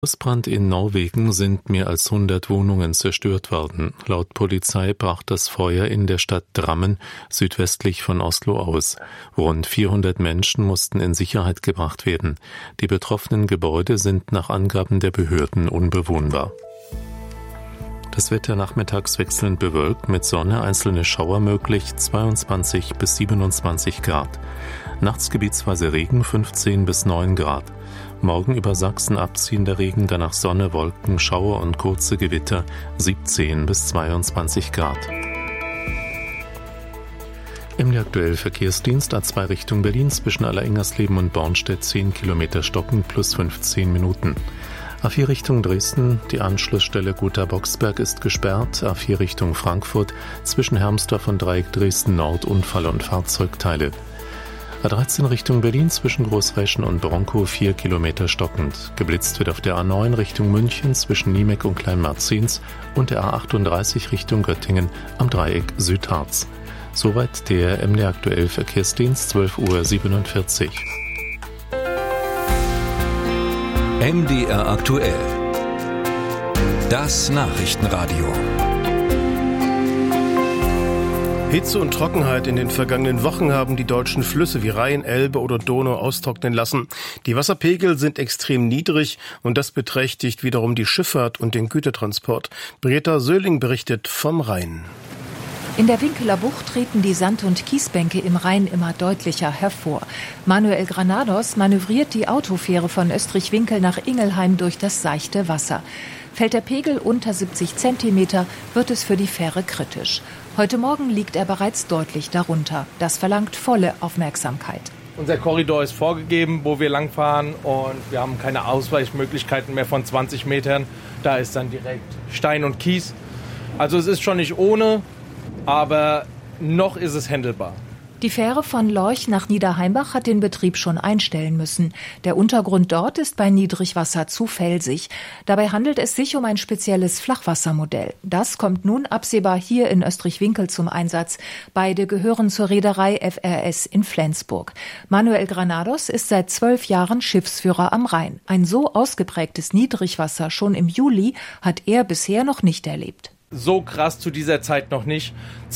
Großbrand in Norwegen sind mehr als 100 Wohnungen zerstört worden. Laut Polizei brach das Feuer in der Stadt Drammen südwestlich von Oslo aus. Rund 400 Menschen mussten in Sicherheit gebracht werden. Die betroffenen Gebäude sind nach Angaben der Behörden unbewohnbar. Das Wetter nachmittags wechselnd bewölkt, mit Sonne, einzelne Schauer möglich, 22 bis 27 Grad. Nachts gebietsweise Regen, 15 bis 9 Grad. Morgen über Sachsen abziehender Regen, danach Sonne, Wolken, Schauer und kurze Gewitter, 17 bis 22 Grad. MD-Aktuell Verkehrsdienst A2 Richtung Berlin zwischen Allerengersleben und Bornstedt 10 Kilometer stocken plus 15 Minuten. A4 Richtung Dresden, die Anschlussstelle Gotha-Boxberg ist gesperrt. A4 Richtung Frankfurt zwischen Hermsdorf und Dreieck Dresden Nord Unfall und Fahrzeugteile. A13 Richtung Berlin zwischen Großräschen und Bronkow 4 Kilometer stockend. Geblitzt wird auf der A9 Richtung München zwischen Niemek und Kleinmarzens und der A38 Richtung Göttingen am Dreieck Südharz. Soweit der MD-Aktuell Verkehrsdienst, 12:47 Uhr. MDR aktuell. Das Nachrichtenradio. Hitze und Trockenheit in den vergangenen Wochen haben die deutschen Flüsse wie Rhein, Elbe oder Donau austrocknen lassen. Die Wasserpegel sind extrem niedrig und das beträchtigt wiederum die Schifffahrt und den Gütertransport. Britta Söhling berichtet vom Rhein. In der Winkeler Bucht treten die Sand- und Kiesbänke im Rhein immer deutlicher hervor. Manuel Granados manövriert die Autofähre von Österreich-Winkel nach Ingelheim durch das seichte Wasser. Fällt der Pegel unter 70 Zentimeter, wird es für die Fähre kritisch. Heute Morgen liegt er bereits deutlich darunter. Das verlangt volle Aufmerksamkeit. Unser Korridor ist vorgegeben, wo wir langfahren, und wir haben keine Ausweichmöglichkeiten mehr von 20 Metern. Da ist dann direkt Stein und Kies. Also es ist schon nicht ohne, aber noch ist es händelbar. Die Fähre von Lorch nach Niederheimbach hat den Betrieb schon einstellen müssen. Der Untergrund dort ist bei Niedrigwasser zu felsig. Dabei handelt es sich um ein spezielles Flachwassermodell. Das kommt nun absehbar hier in Österreich-Winkel zum Einsatz. Beide gehören zur Reederei FRS in Flensburg. Manuel Granados ist seit 12 Jahren Schiffsführer am Rhein. Ein so ausgeprägtes Niedrigwasser schon im Juli hat er bisher noch nicht erlebt. So krass zu dieser Zeit noch nicht.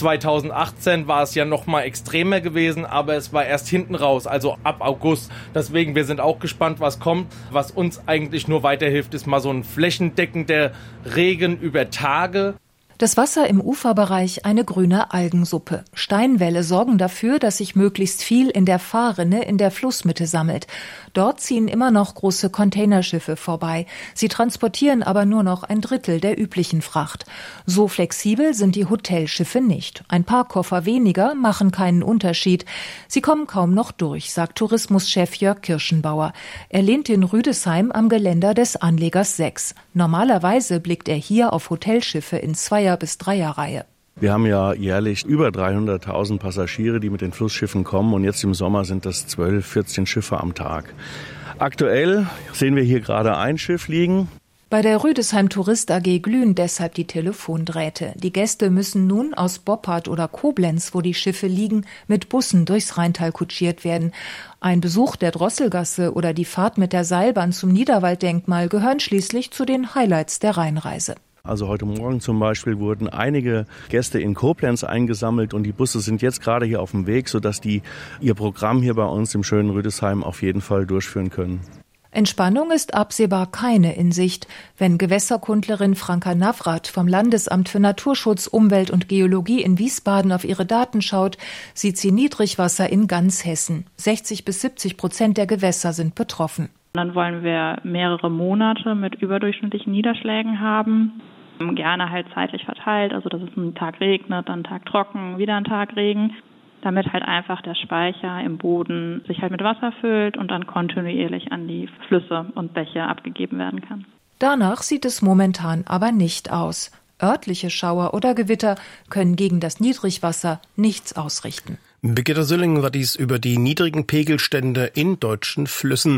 2018 war es ja noch mal extremer gewesen, aber es war erst hinten raus, also ab August. Deswegen, wir sind auch gespannt, was kommt. Was uns eigentlich nur weiterhilft, ist mal so ein flächendeckender Regen über Tage. Das Wasser im Uferbereich eine grüne Algensuppe. Steinwälle sorgen dafür, dass sich möglichst viel in der Fahrrinne in der Flussmitte sammelt. Dort ziehen immer noch große Containerschiffe vorbei. Sie transportieren aber nur noch ein Drittel der üblichen Fracht. So flexibel sind die Hotelschiffe nicht. Ein paar Koffer weniger machen keinen Unterschied. Sie kommen kaum noch durch, sagt Tourismuschef Jörg Kirschenbauer. Er lehnt in Rüdesheim am Geländer des Anlegers 6. Normalerweise blickt er hier auf Hotelschiffe in 2er- bis 3er-Reihe. Wir haben ja jährlich über 300.000 Passagiere, die mit den Flussschiffen kommen, und jetzt im Sommer sind das 12, 14 Schiffe am Tag. Aktuell sehen wir hier gerade ein Schiff liegen. Bei der Rüdesheim Tourist AG glühen deshalb die Telefondrähte. Die Gäste müssen nun aus Boppard oder Koblenz, wo die Schiffe liegen, mit Bussen durchs Rheintal kutschiert werden. Ein Besuch der Drosselgasse oder die Fahrt mit der Seilbahn zum Niederwalddenkmal gehören schließlich zu den Highlights der Rheinreise. Also heute Morgen zum Beispiel wurden einige Gäste in Koblenz eingesammelt und die Busse sind jetzt gerade hier auf dem Weg, sodass die ihr Programm hier bei uns im schönen Rüdesheim auf jeden Fall durchführen können. Entspannung ist absehbar keine in Sicht. Wenn Gewässerkundlerin Franka Navrat vom Landesamt für Naturschutz, Umwelt und Geologie in Wiesbaden auf ihre Daten schaut, sieht sie Niedrigwasser in ganz Hessen. 60-70% der Gewässer sind betroffen. Dann wollen wir mehrere Monate mit überdurchschnittlichen Niederschlägen haben. Gerne halt zeitlich verteilt, also dass es einen Tag regnet, dann einen Tag trocken, wieder einen Tag Regen, damit halt einfach der Speicher im Boden sich halt mit Wasser füllt und dann kontinuierlich an die Flüsse und Bäche abgegeben werden kann. Danach sieht es momentan aber nicht aus. Örtliche Schauer oder Gewitter können gegen das Niedrigwasser nichts ausrichten. Britta Söhling war dies über die niedrigen Pegelstände in deutschen Flüssen.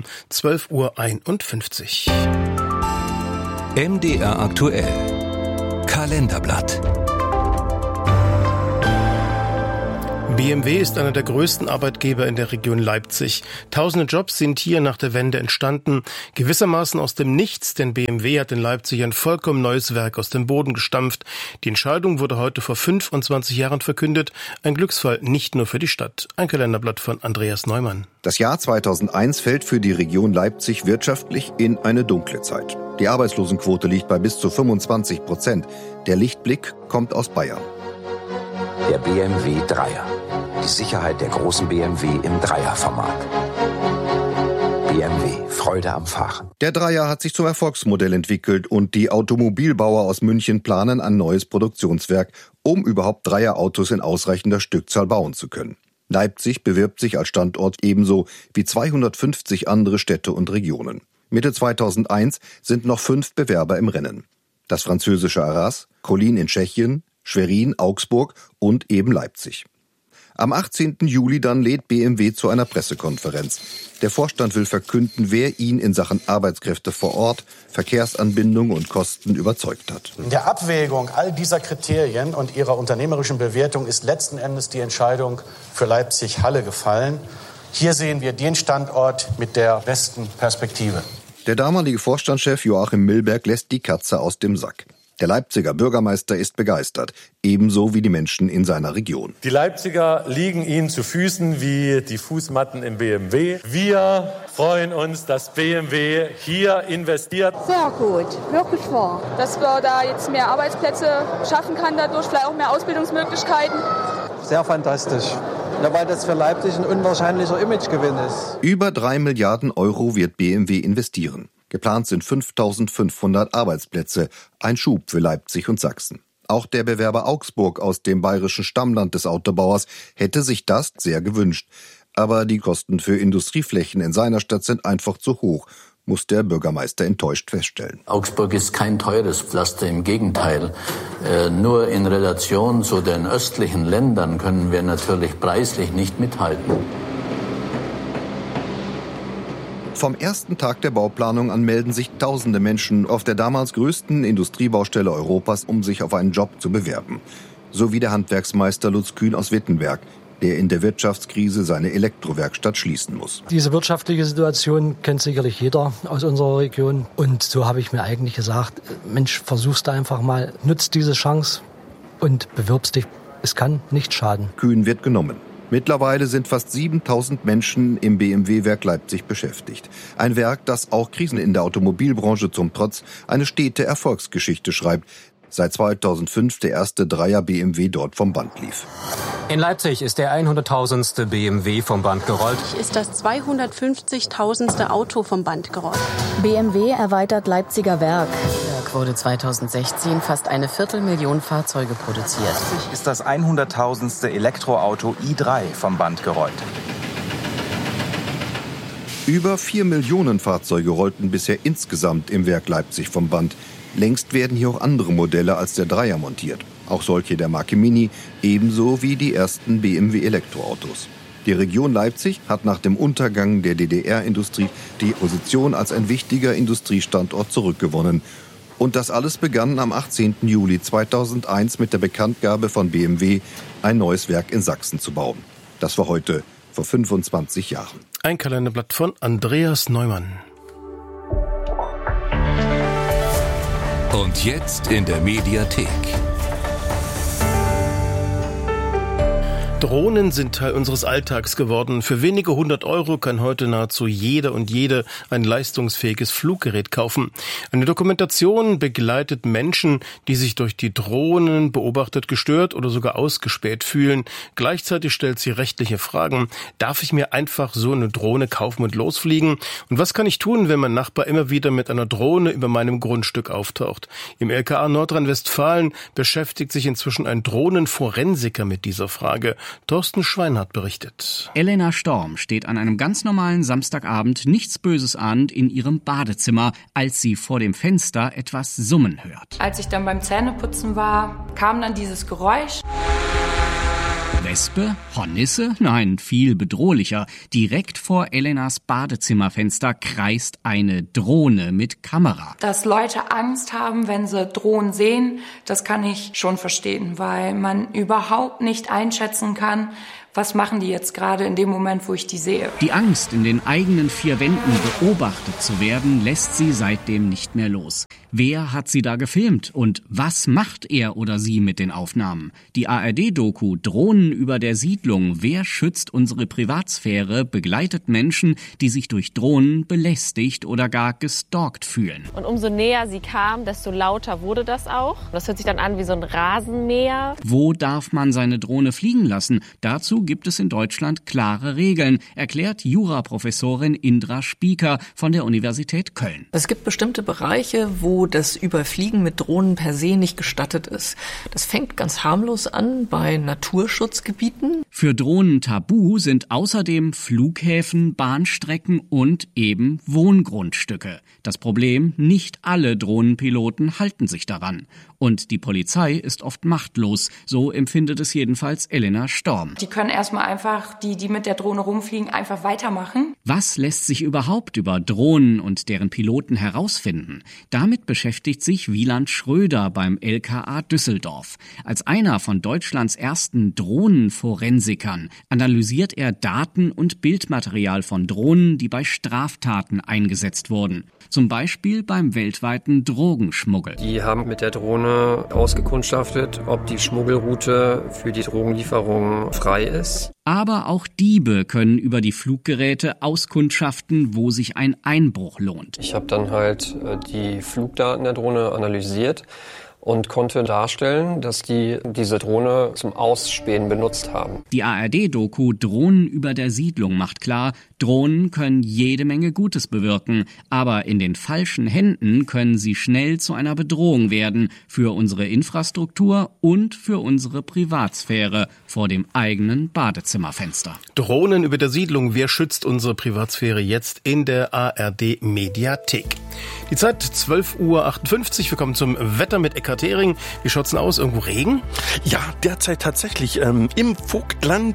12:51 Uhr. MDR aktuell. Kalenderblatt. BMW ist einer der größten Arbeitgeber in der Region Leipzig. Tausende Jobs sind hier nach der Wende entstanden. Gewissermaßen aus dem Nichts, denn BMW hat in Leipzig ein vollkommen neues Werk aus dem Boden gestampft. Die Entscheidung wurde heute vor 25 Jahren verkündet. Ein Glücksfall nicht nur für die Stadt. Ein Kalenderblatt von Andreas Neumann. Das Jahr 2001 fällt für die Region Leipzig wirtschaftlich in eine dunkle Zeit. Die Arbeitslosenquote liegt bei bis zu 25%. Der Lichtblick kommt aus Bayern. Der BMW Dreier. Die Sicherheit der großen BMW im Dreierformat. BMW, Freude am Fahren. Der Dreier hat sich zum Erfolgsmodell entwickelt und die Automobilbauer aus München planen ein neues Produktionswerk, um überhaupt Dreierautos in ausreichender Stückzahl bauen zu können. Leipzig bewirbt sich als Standort ebenso wie 250 andere Städte und Regionen. Mitte 2001 sind noch 5 Bewerber im Rennen. Das französische Arras, Kolín in Tschechien, Schwerin, Augsburg und eben Leipzig. Am 18. Juli dann lädt BMW zu einer Pressekonferenz. Der Vorstand will verkünden, wer ihn in Sachen Arbeitskräfte vor Ort, Verkehrsanbindung und Kosten überzeugt hat. In der Abwägung all dieser Kriterien und ihrer unternehmerischen Bewertung ist letzten Endes die Entscheidung für Leipzig-Halle gefallen. Hier sehen wir den Standort mit der besten Perspektive. Der damalige Vorstandschef Joachim Milberg lässt die Katze aus dem Sack. Der Leipziger Bürgermeister ist begeistert, ebenso wie die Menschen in seiner Region. Die Leipziger liegen ihnen zu Füßen wie die Fußmatten im BMW. Wir freuen uns, dass BMW hier investiert. Sehr gut, wirklich wahr. Dass wir da jetzt mehr Arbeitsplätze schaffen kann, dadurch vielleicht auch mehr Ausbildungsmöglichkeiten. Sehr fantastisch, weil das für Leipzig ein unwahrscheinlicher Imagegewinn ist. Über 3 Milliarden Euro wird BMW investieren. Geplant sind 5.500 Arbeitsplätze, ein Schub für Leipzig und Sachsen. Auch der Bewerber Augsburg aus dem bayerischen Stammland des Autobauers hätte sich das sehr gewünscht. Aber die Kosten für Industrieflächen in seiner Stadt sind einfach zu hoch, muss der Bürgermeister enttäuscht feststellen. Augsburg ist kein teures Pflaster, im Gegenteil. Nur in Relation zu den östlichen Ländern können wir natürlich preislich nicht mithalten. Vom ersten Tag der Bauplanung an melden sich tausende Menschen auf der damals größten Industriebaustelle Europas, um sich auf einen Job zu bewerben. So wie der Handwerksmeister Lutz Kühn aus Wittenberg, der in der Wirtschaftskrise seine Elektrowerkstatt schließen muss. Diese wirtschaftliche Situation kennt sicherlich jeder aus unserer Region. Und so habe ich mir eigentlich gesagt, Mensch, versuch's da einfach mal, nutzt diese Chance und bewirbst dich. Es kann nicht schaden. Kühn wird genommen. Mittlerweile sind fast 7.000 Menschen im BMW-Werk Leipzig beschäftigt. Ein Werk, das auch Krisen in der Automobilbranche zum Trotz eine stete Erfolgsgeschichte schreibt. Seit 2005 der erste Dreier BMW dort vom Band lief. In Leipzig ist der 100.000. BMW vom Band gerollt. Ist das 250.000. Auto vom Band gerollt. BMW erweitert Leipziger Werk. Wurde 2016 fast 250.000 Fahrzeuge produziert. Ist das 100.000. Elektroauto i3 vom Band gerollt. Über 4 Millionen Fahrzeuge rollten bisher insgesamt im Werk Leipzig vom Band. Längst werden hier auch andere Modelle als der Dreier montiert. Auch solche der Marke Mini, ebenso wie die ersten BMW-Elektroautos. Die Region Leipzig hat nach dem Untergang der DDR-Industrie die Position als ein wichtiger Industriestandort zurückgewonnen. Und das alles begann am 18. Juli 2001 mit der Bekanntgabe von BMW, ein neues Werk in Sachsen zu bauen. Das war heute, vor 25 Jahren. Ein Kalenderblatt von Andreas Neumann. Und jetzt in der Mediathek. Drohnen sind Teil unseres Alltags geworden. Für wenige 100 Euro kann heute nahezu jeder und jede ein leistungsfähiges Fluggerät kaufen. Eine Dokumentation begleitet Menschen, die sich durch die Drohnen beobachtet, gestört oder sogar ausgespäht fühlen. Gleichzeitig stellt sie rechtliche Fragen. Darf ich mir einfach so eine Drohne kaufen und losfliegen? Und was kann ich tun, wenn mein Nachbar immer wieder mit einer Drohne über meinem Grundstück auftaucht? Im LKA Nordrhein-Westfalen beschäftigt sich inzwischen ein Drohnenforensiker mit dieser Frage. Thorsten Schweinhardt berichtet. Elena Storm steht an einem ganz normalen Samstagabend nichts Böses ahnend in ihrem Badezimmer, als sie vor dem Fenster etwas summen hört. Als ich dann beim Zähneputzen war, kam dann dieses Geräusch. Wespe? Hornisse? Nein, viel bedrohlicher. Direkt vor Elenas Badezimmerfenster kreist eine Drohne mit Kamera. Dass Leute Angst haben, wenn sie Drohnen sehen, das kann ich schon verstehen, weil man überhaupt nicht einschätzen kann, was machen die jetzt gerade in dem Moment, wo ich die sehe. Die Angst, in den eigenen vier Wänden beobachtet zu werden, lässt sie seitdem nicht mehr los. Wer hat sie da gefilmt und was macht er oder sie mit den Aufnahmen? Die ARD-Doku Drohnen über der Siedlung, wer schützt unsere Privatsphäre, begleitet Menschen, die sich durch Drohnen belästigt oder gar gestalkt fühlen. Und umso näher sie kam, desto lauter wurde das auch. Das hört sich dann an wie so ein Rasenmäher. Wo darf man seine Drohne fliegen lassen? Dazu gibt es in Deutschland klare Regeln, erklärt Juraprofessorin Indra Spieker von der Universität Köln. Es gibt bestimmte Bereiche, wo das Überfliegen mit Drohnen per se nicht gestattet ist. Das fängt ganz harmlos an bei Naturschutzgebieten. Für Drohnen tabu sind außerdem Flughäfen, Bahnstrecken und eben Wohngrundstücke. Das Problem, nicht alle Drohnenpiloten halten sich daran. Und die Polizei ist oft machtlos, so empfindet es jedenfalls Elena Storm. Die können erstmal einfach, die mit der Drohne rumfliegen, einfach weitermachen. Was lässt sich überhaupt über Drohnen und deren Piloten herausfinden? Damit beschäftigt sich Wieland Schröder beim LKA Düsseldorf. Als einer von Deutschlands ersten Drohnenforensikern analysiert er Daten und Bildmaterial von Drohnen, die bei Straftaten eingesetzt wurden. Zum Beispiel beim weltweiten Drogenschmuggel. Die haben mit der Drohne ausgekundschaftet, ob die Schmuggelroute für die Drogenlieferung frei ist. Aber auch Diebe können über die Fluggeräte auskundschaften, wo sich ein Einbruch lohnt. Ich habe dann halt die Flugdaten der Drohne analysiert und konnte darstellen, dass die diese Drohne zum Ausspähen benutzt haben. Die ARD-Doku Drohnen über der Siedlung macht klar, Drohnen können jede Menge Gutes bewirken, aber in den falschen Händen können sie schnell zu einer Bedrohung werden für unsere Infrastruktur und für unsere Privatsphäre vor dem eigenen Badezimmerfenster. Drohnen über der Siedlung, wer schützt unsere Privatsphäre, jetzt in der ARD-Mediathek. Die Zeit 12:58 Uhr. Wir kommen zum Wetter mit Eckhard Hering. Wie schaut's denn aus? Irgendwo Regen? Ja, derzeit tatsächlich im Vogtland,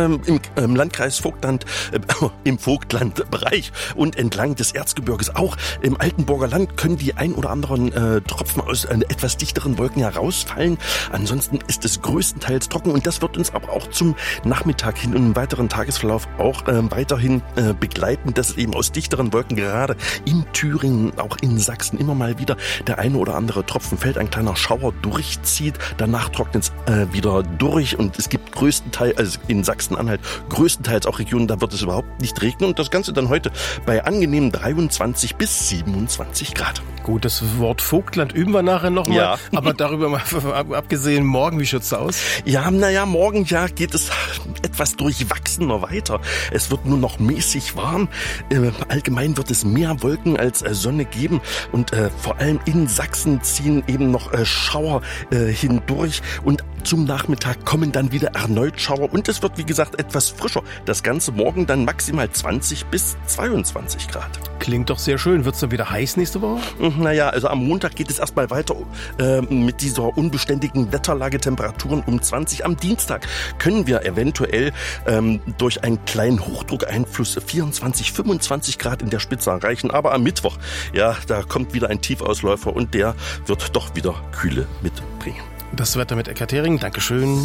im Landkreis Vogtland, im Vogtlandbereich und entlang des Erzgebirges, auch im Altenburger Land, können die ein oder anderen Tropfen aus etwas dichteren Wolken herausfallen. Ansonsten ist es größtenteils trocken und das wird uns aber auch zum Nachmittag hin und im weiteren Tagesverlauf auch weiterhin begleiten, dass eben aus dichteren Wolken gerade in Thüringen, auch in Sachsen immer mal wieder der eine oder andere Tropfen fällt, ein kleiner Schauer durchzieht, danach trocknet es wieder durch und es gibt größtenteils, also in Sachsen-Anhalt, größtenteils auch Regionen, da wird es überhaupt nicht regnen und das Ganze dann heute bei angenehmen 23 bis 27 Grad. Gut, das Wort Vogtland üben wir nachher nochmal, ja. Aber darüber mal abgesehen, morgen, wie schaut's da aus? Ja, morgen geht es etwas durchwachsener weiter. Es wird nur noch mäßig warm. Allgemein wird es mehr Wolken als Sonne geben und vor allem in Sachsen ziehen eben noch Schauer hindurch und zum Nachmittag kommen dann wieder erneut Schauer und es wird, wie gesagt, etwas frischer. Das Ganze morgen dann maximal 20 bis 22 Grad. Klingt doch sehr schön. Wird's dann wieder heiß nächste Woche? Also am Montag geht es erstmal weiter mit dieser unbeständigen Wetterlage, Temperaturen um 20. Am Dienstag können wir eventuell durch einen kleinen Hochdruckeinfluss 24, 25 Grad in der Spitze erreichen. Aber am Mittwoch, da kommt wieder ein Tiefausläufer und der wird doch wieder Kühle mitbringen. Das Wetter mit Eckhard Hering. Dankeschön.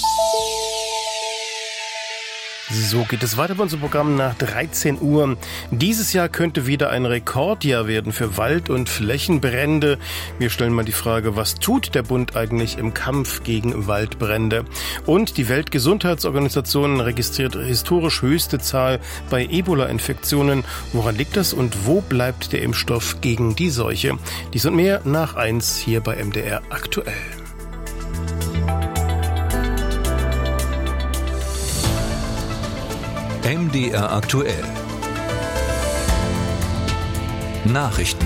So geht es weiter bei unserem Programm nach 13 Uhr. Dieses Jahr könnte wieder ein Rekordjahr werden für Wald- und Flächenbrände. Wir stellen mal die Frage, was tut der Bund eigentlich im Kampf gegen Waldbrände? Und die Weltgesundheitsorganisation registriert historisch höchste Zahl bei Ebola-Infektionen. Woran liegt das und wo bleibt der Impfstoff gegen die Seuche? Dies und mehr nach 1 hier bei MDR aktuell. MDR aktuell. Nachrichten.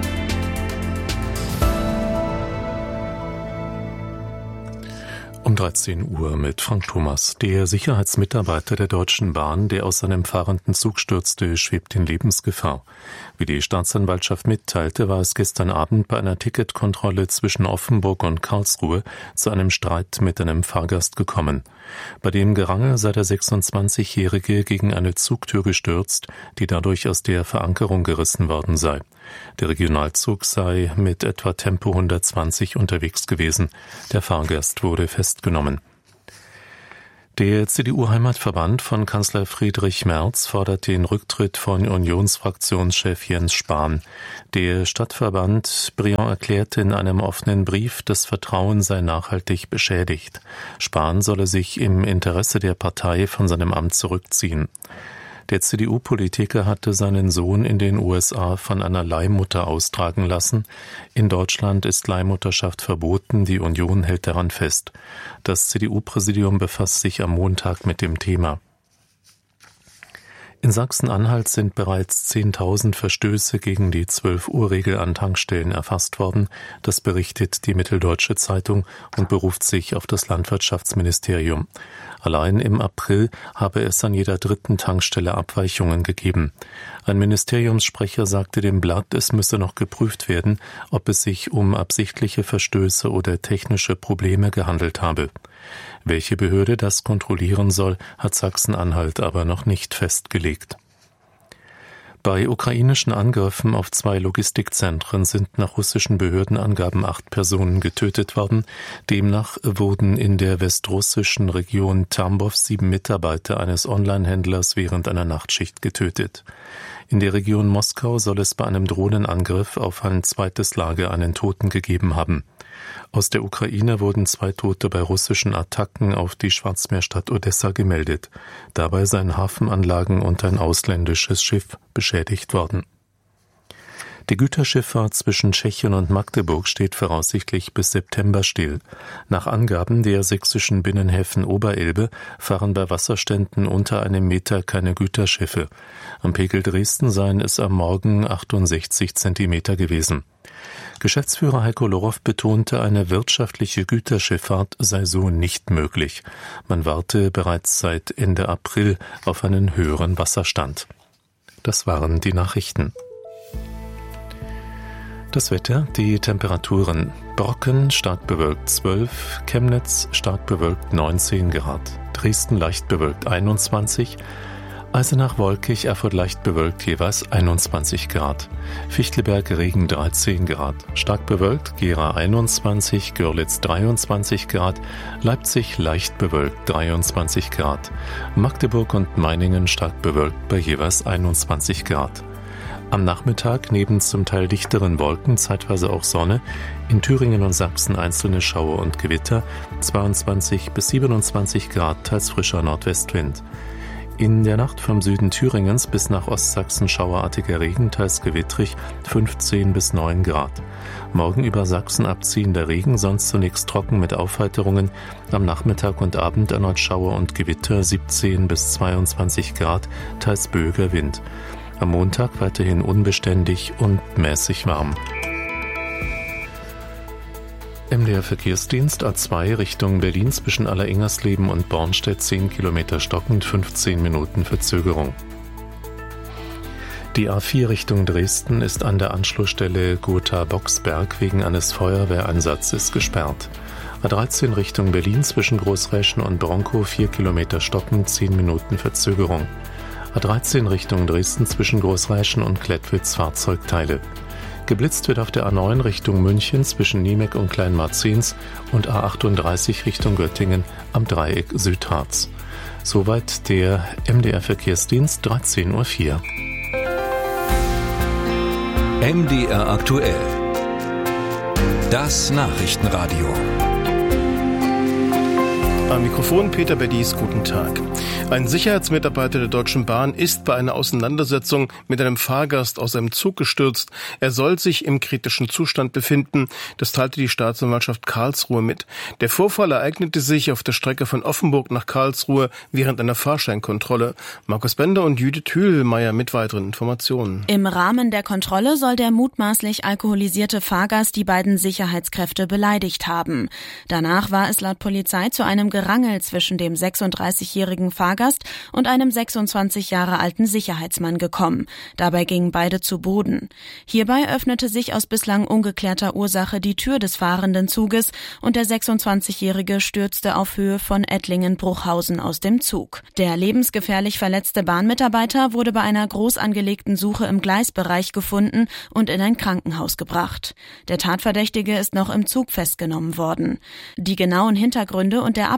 Um 13 Uhr mit Frank Thomas. Der Sicherheitsmitarbeiter der Deutschen Bahn, der aus seinem fahrenden Zug stürzte, schwebt in Lebensgefahr. Wie die Staatsanwaltschaft mitteilte, war es gestern Abend bei einer Ticketkontrolle zwischen Offenburg und Karlsruhe zu einem Streit mit einem Fahrgast gekommen. Bei dem Gerangel sei der 26-Jährige gegen eine Zugtür gestürzt, die dadurch aus der Verankerung gerissen worden sei. Der Regionalzug sei mit etwa Tempo 120 unterwegs gewesen. Der Fahrgast wurde festgenommen. Der CDU-Heimatverband von Kanzler Friedrich Merz fordert den Rücktritt von Unionsfraktionschef Jens Spahn. Der Stadtverband Briand erklärte in einem offenen Brief, das Vertrauen sei nachhaltig beschädigt. Spahn solle sich im Interesse der Partei von seinem Amt zurückziehen. Der CDU-Politiker hatte seinen Sohn in den USA von einer Leihmutter austragen lassen. In Deutschland ist Leihmutterschaft verboten, die Union hält daran fest. Das CDU-Präsidium befasst sich am Montag mit dem Thema. In Sachsen-Anhalt sind bereits 10.000 Verstöße gegen die 12-Uhr-Regel an Tankstellen erfasst worden. Das berichtet die Mitteldeutsche Zeitung und beruft sich auf das Landwirtschaftsministerium. Allein im April habe es an jeder dritten Tankstelle Abweichungen gegeben. Ein Ministeriumssprecher sagte dem Blatt, es müsse noch geprüft werden, ob es sich um absichtliche Verstöße oder technische Probleme gehandelt habe. Welche Behörde das kontrollieren soll, hat Sachsen-Anhalt aber noch nicht festgelegt. Bei ukrainischen Angriffen auf 2 Logistikzentren sind nach russischen Behördenangaben 8 Personen getötet worden. Demnach wurden in der westrussischen Region Tambov 7 Mitarbeiter eines Onlinehändlers während einer Nachtschicht getötet. In der Region Moskau soll es bei einem Drohnenangriff auf ein zweites Lager einen Toten gegeben haben. Aus der Ukraine wurden 2 Tote bei russischen Attacken auf die Schwarzmeerstadt Odessa gemeldet. Dabei seien Hafenanlagen und ein ausländisches Schiff beschädigt worden. Die Güterschifffahrt zwischen Tschechien und Magdeburg steht voraussichtlich bis September still. Nach Angaben der sächsischen Binnenhäfen Oberelbe fahren bei Wasserständen unter 1 Meter keine Güterschiffe. Am Pegel Dresden seien es am Morgen 68 Zentimeter gewesen. Geschäftsführer Heiko Lorow betonte, eine wirtschaftliche Güterschifffahrt sei so nicht möglich. Man warte bereits seit Ende April auf einen höheren Wasserstand. Das waren die Nachrichten. Das Wetter, die Temperaturen: Brocken stark bewölkt 12, Chemnitz stark bewölkt 19 Grad, Dresden leicht bewölkt 21, Eisenach wolkig, Erfurt leicht bewölkt jeweils 21 Grad, Fichtelberg Regen 13 Grad, stark bewölkt Gera 21, Görlitz 23 Grad, Leipzig leicht bewölkt 23 Grad, Magdeburg und Meiningen stark bewölkt bei jeweils 21 Grad. Am Nachmittag neben zum Teil dichteren Wolken zeitweise auch Sonne, in Thüringen und Sachsen einzelne Schauer und Gewitter, 22 bis 27 Grad, teils frischer Nordwestwind. In der Nacht vom Süden Thüringens bis nach Ostsachsen schauerartiger Regen, teils gewittrig, 15 bis 9 Grad. Morgen über Sachsen abziehender Regen, sonst zunächst trocken mit Aufheiterungen. Am Nachmittag und Abend erneut Schauer und Gewitter, 17 bis 22 Grad, teils böiger Wind. Am Montag weiterhin unbeständig und mäßig warm. MDR Verkehrsdienst A2 Richtung Berlin zwischen Alleringmersleben und Bornstedt 10 Kilometer stockend, 15 Minuten Verzögerung. Die A4 Richtung Dresden ist an der Anschlussstelle Gotha-Boxberg wegen eines Feuerwehreinsatzes gesperrt. A13 Richtung Berlin zwischen Großräschen und Bronkow 4 Kilometer stockend, 10 Minuten Verzögerung. A13 Richtung Dresden zwischen Großräschen und Klettwitz Fahrzeugteile. Geblitzt wird auf der A9 Richtung München zwischen Niemeck und Kleinmarzens und A38 Richtung Göttingen am Dreieck Südharz. Soweit der MDR Verkehrsdienst, 13.04 Uhr. MDR aktuell. Das Nachrichtenradio. Am Mikrofon Peter Beddies, guten Tag. Ein Sicherheitsmitarbeiter der Deutschen Bahn ist bei einer Auseinandersetzung mit einem Fahrgast aus einem Zug gestürzt. Er soll sich im kritischen Zustand befinden. Das teilte die Staatsanwaltschaft Karlsruhe mit. Der Vorfall ereignete sich auf der Strecke von Offenburg nach Karlsruhe während einer Fahrscheinkontrolle. Markus Bender und Judith Hühlmeier mit weiteren Informationen. Im Rahmen der Kontrolle soll der mutmaßlich alkoholisierte Fahrgast die beiden Sicherheitskräfte beleidigt haben. Danach war es laut Polizei zu einem Gerangel zwischen dem 36-jährigen Fahrgast und einem 26 Jahre alten Sicherheitsmann gekommen. Dabei gingen beide zu Boden. Hierbei öffnete sich aus bislang ungeklärter Ursache die Tür des fahrenden Zuges und der 26-jährige stürzte auf Höhe von Ettlingen-Bruchhausen aus dem Zug. Der lebensgefährlich verletzte Bahnmitarbeiter wurde bei einer groß angelegten Suche im Gleisbereich gefunden und in ein Krankenhaus gebracht. Der Tatverdächtige ist noch im Zug festgenommen worden. Die genauen Hintergründe und der Ablauf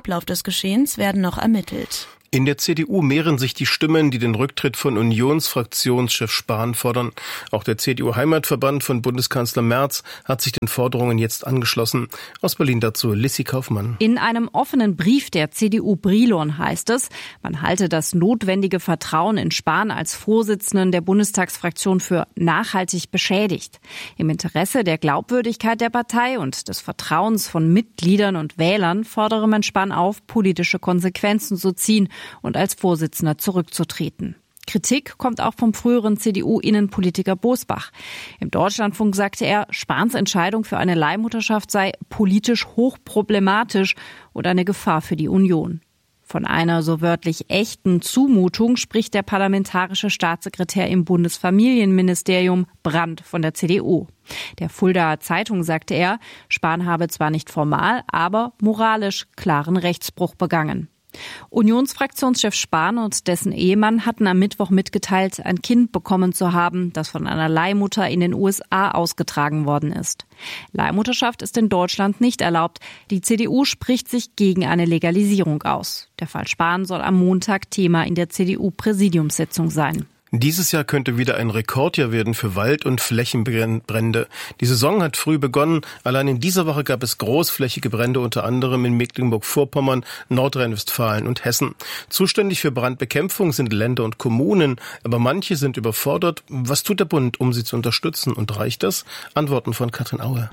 Ablauf des Geschehens werden noch ermittelt. In der CDU mehren sich die Stimmen, die den Rücktritt von Unionsfraktionschef Spahn fordern. Auch der CDU-Heimatverband von Bundeskanzler Merz hat sich den Forderungen jetzt angeschlossen. Aus Berlin dazu Lissi Kaufmann. In einem offenen Brief der CDU Brilon heißt es, man halte das notwendige Vertrauen in Spahn als Vorsitzenden der Bundestagsfraktion für nachhaltig beschädigt. Im Interesse der Glaubwürdigkeit der Partei und des Vertrauens von Mitgliedern und Wählern fordere man Spahn auf, politische Konsequenzen zu ziehen und als Vorsitzender zurückzutreten. Kritik kommt auch vom früheren CDU-Innenpolitiker Bosbach. Im Deutschlandfunk sagte er, Spahns Entscheidung für eine Leihmutterschaft sei politisch hochproblematisch und eine Gefahr für die Union. Von einer so wörtlich echten Zumutung spricht der parlamentarische Staatssekretär im Bundesfamilienministerium Brandt von der CDU. Der Fuldaer Zeitung sagte er, Spahn habe zwar nicht formal, aber moralisch klaren Rechtsbruch begangen. Unionsfraktionschef Spahn und dessen Ehemann hatten am Mittwoch mitgeteilt, ein Kind bekommen zu haben, das von einer Leihmutter in den USA ausgetragen worden ist. Leihmutterschaft ist in Deutschland nicht erlaubt. Die CDU spricht sich gegen eine Legalisierung aus. Der Fall Spahn soll am Montag Thema in der CDU-Präsidiumssitzung sein. Dieses Jahr könnte wieder ein Rekordjahr werden für Wald- und Flächenbrände. Die Saison hat früh begonnen. Allein in dieser Woche gab es großflächige Brände, unter anderem in Mecklenburg-Vorpommern, Nordrhein-Westfalen und Hessen. Zuständig für Brandbekämpfung sind Länder und Kommunen, aber manche sind überfordert. Was tut der Bund, um sie zu unterstützen? Und reicht das? Antworten von Katrin Aue.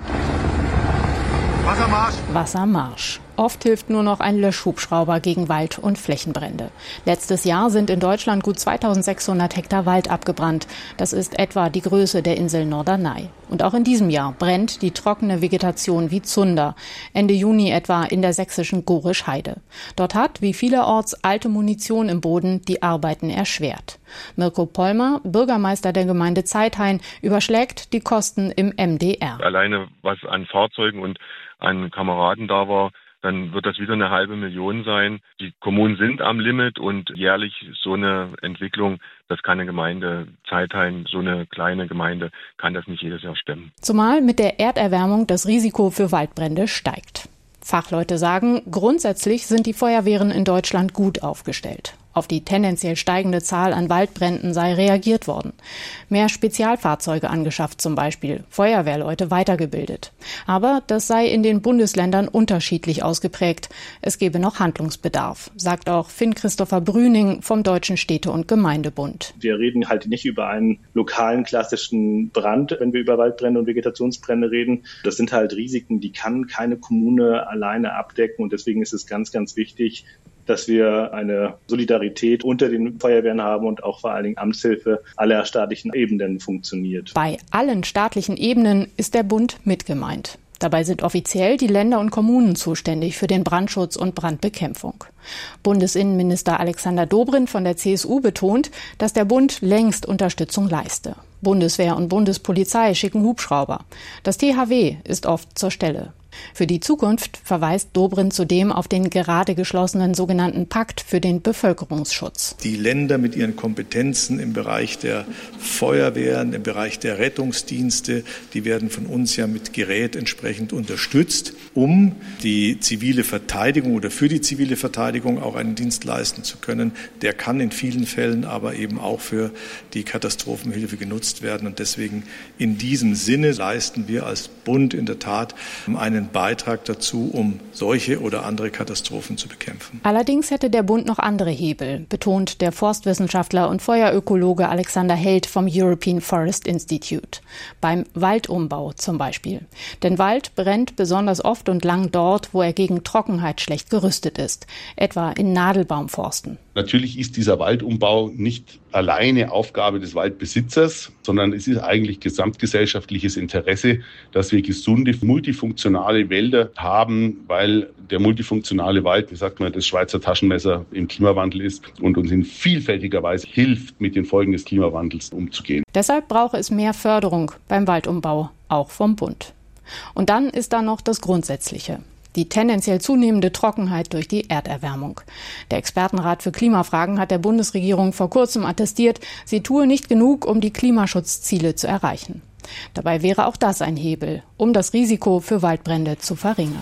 Wassermarsch. Oft hilft nur noch ein Löschhubschrauber gegen Wald- und Flächenbrände. Letztes Jahr sind in Deutschland gut 2600 Hektar Wald abgebrannt. Das ist etwa die Größe der Insel Norderney. Und auch in diesem Jahr brennt die trockene Vegetation wie Zunder. Ende Juni etwa in der sächsischen Gorisch-Heide. Dort hat, wie vielerorts, alte Munition im Boden die Arbeiten erschwert. Mirko Pollmer, Bürgermeister der Gemeinde Zeithain, überschlägt die Kosten im MDR. Alleine was an Fahrzeugen und an Kameraden da war, dann wird das wieder 500.000 sein. Die Kommunen sind am Limit und jährlich so eine Entwicklung, das kann eine Gemeinde, Zeithain, so eine kleine Gemeinde, kann das nicht jedes Jahr stemmen. Zumal mit der Erderwärmung das Risiko für Waldbrände steigt. Fachleute sagen, grundsätzlich sind die Feuerwehren in Deutschland gut aufgestellt. Auf die tendenziell steigende Zahl an Waldbränden sei reagiert worden. Mehr Spezialfahrzeuge angeschafft zum Beispiel, Feuerwehrleute weitergebildet. Aber das sei in den Bundesländern unterschiedlich ausgeprägt. Es gebe noch Handlungsbedarf, sagt auch Finn-Christopher Brüning vom Deutschen Städte- und Gemeindebund. Wir reden halt nicht über einen lokalen klassischen Brand, wenn wir über Waldbrände und Vegetationsbrände reden. Das sind halt Risiken, die kann keine Kommune alleine abdecken. Und deswegen ist es ganz, ganz wichtig, dass wir eine Solidarität unter den Feuerwehren haben und auch vor allen Dingen Amtshilfe aller staatlichen Ebenen funktioniert. Bei allen staatlichen Ebenen ist der Bund mit gemeint. Dabei sind offiziell die Länder und Kommunen zuständig für den Brandschutz und Brandbekämpfung. Bundesinnenminister Alexander Dobrindt von der CSU betont, dass der Bund längst Unterstützung leiste. Bundeswehr und Bundespolizei schicken Hubschrauber. Das THW ist oft zur Stelle. Für die Zukunft verweist Dobrindt zudem auf den gerade geschlossenen sogenannten Pakt für den Bevölkerungsschutz. Die Länder mit ihren Kompetenzen im Bereich der Feuerwehren, im Bereich der Rettungsdienste, die werden von uns ja mit Gerät entsprechend unterstützt, um die zivile Verteidigung oder für die zivile Verteidigung auch einen Dienst leisten zu können. Der kann in vielen Fällen aber eben auch für die Katastrophenhilfe genutzt werden. Und deswegen in diesem Sinne leisten wir als Bund in der Tat einen Beitrag dazu, um solche oder andere Katastrophen zu bekämpfen. Allerdings hätte der Bund noch andere Hebel, betont der Forstwissenschaftler und Feuerökologe Alexander Held vom European Forest Institute. Beim Waldumbau zum Beispiel. Denn Wald brennt besonders oft und lang dort, wo er gegen Trockenheit schlecht gerüstet ist, etwa in Nadelbaumforsten. Natürlich ist dieser Waldumbau nicht alleine Aufgabe des Waldbesitzers, sondern es ist eigentlich gesamtgesellschaftliches Interesse, dass wir gesunde, multifunktionale Wälder haben, weil der multifunktionale Wald, wie sagt man, das Schweizer Taschenmesser im Klimawandel ist und uns in vielfältiger Weise hilft, mit den Folgen des Klimawandels umzugehen. Deshalb brauche es mehr Förderung beim Waldumbau, auch vom Bund. Und dann ist da noch das Grundsätzliche. Die tendenziell zunehmende Trockenheit durch die Erderwärmung. Der Expertenrat für Klimafragen hat der Bundesregierung vor kurzem attestiert, sie tue nicht genug, um die Klimaschutzziele zu erreichen. Dabei wäre auch das ein Hebel, um das Risiko für Waldbrände zu verringern.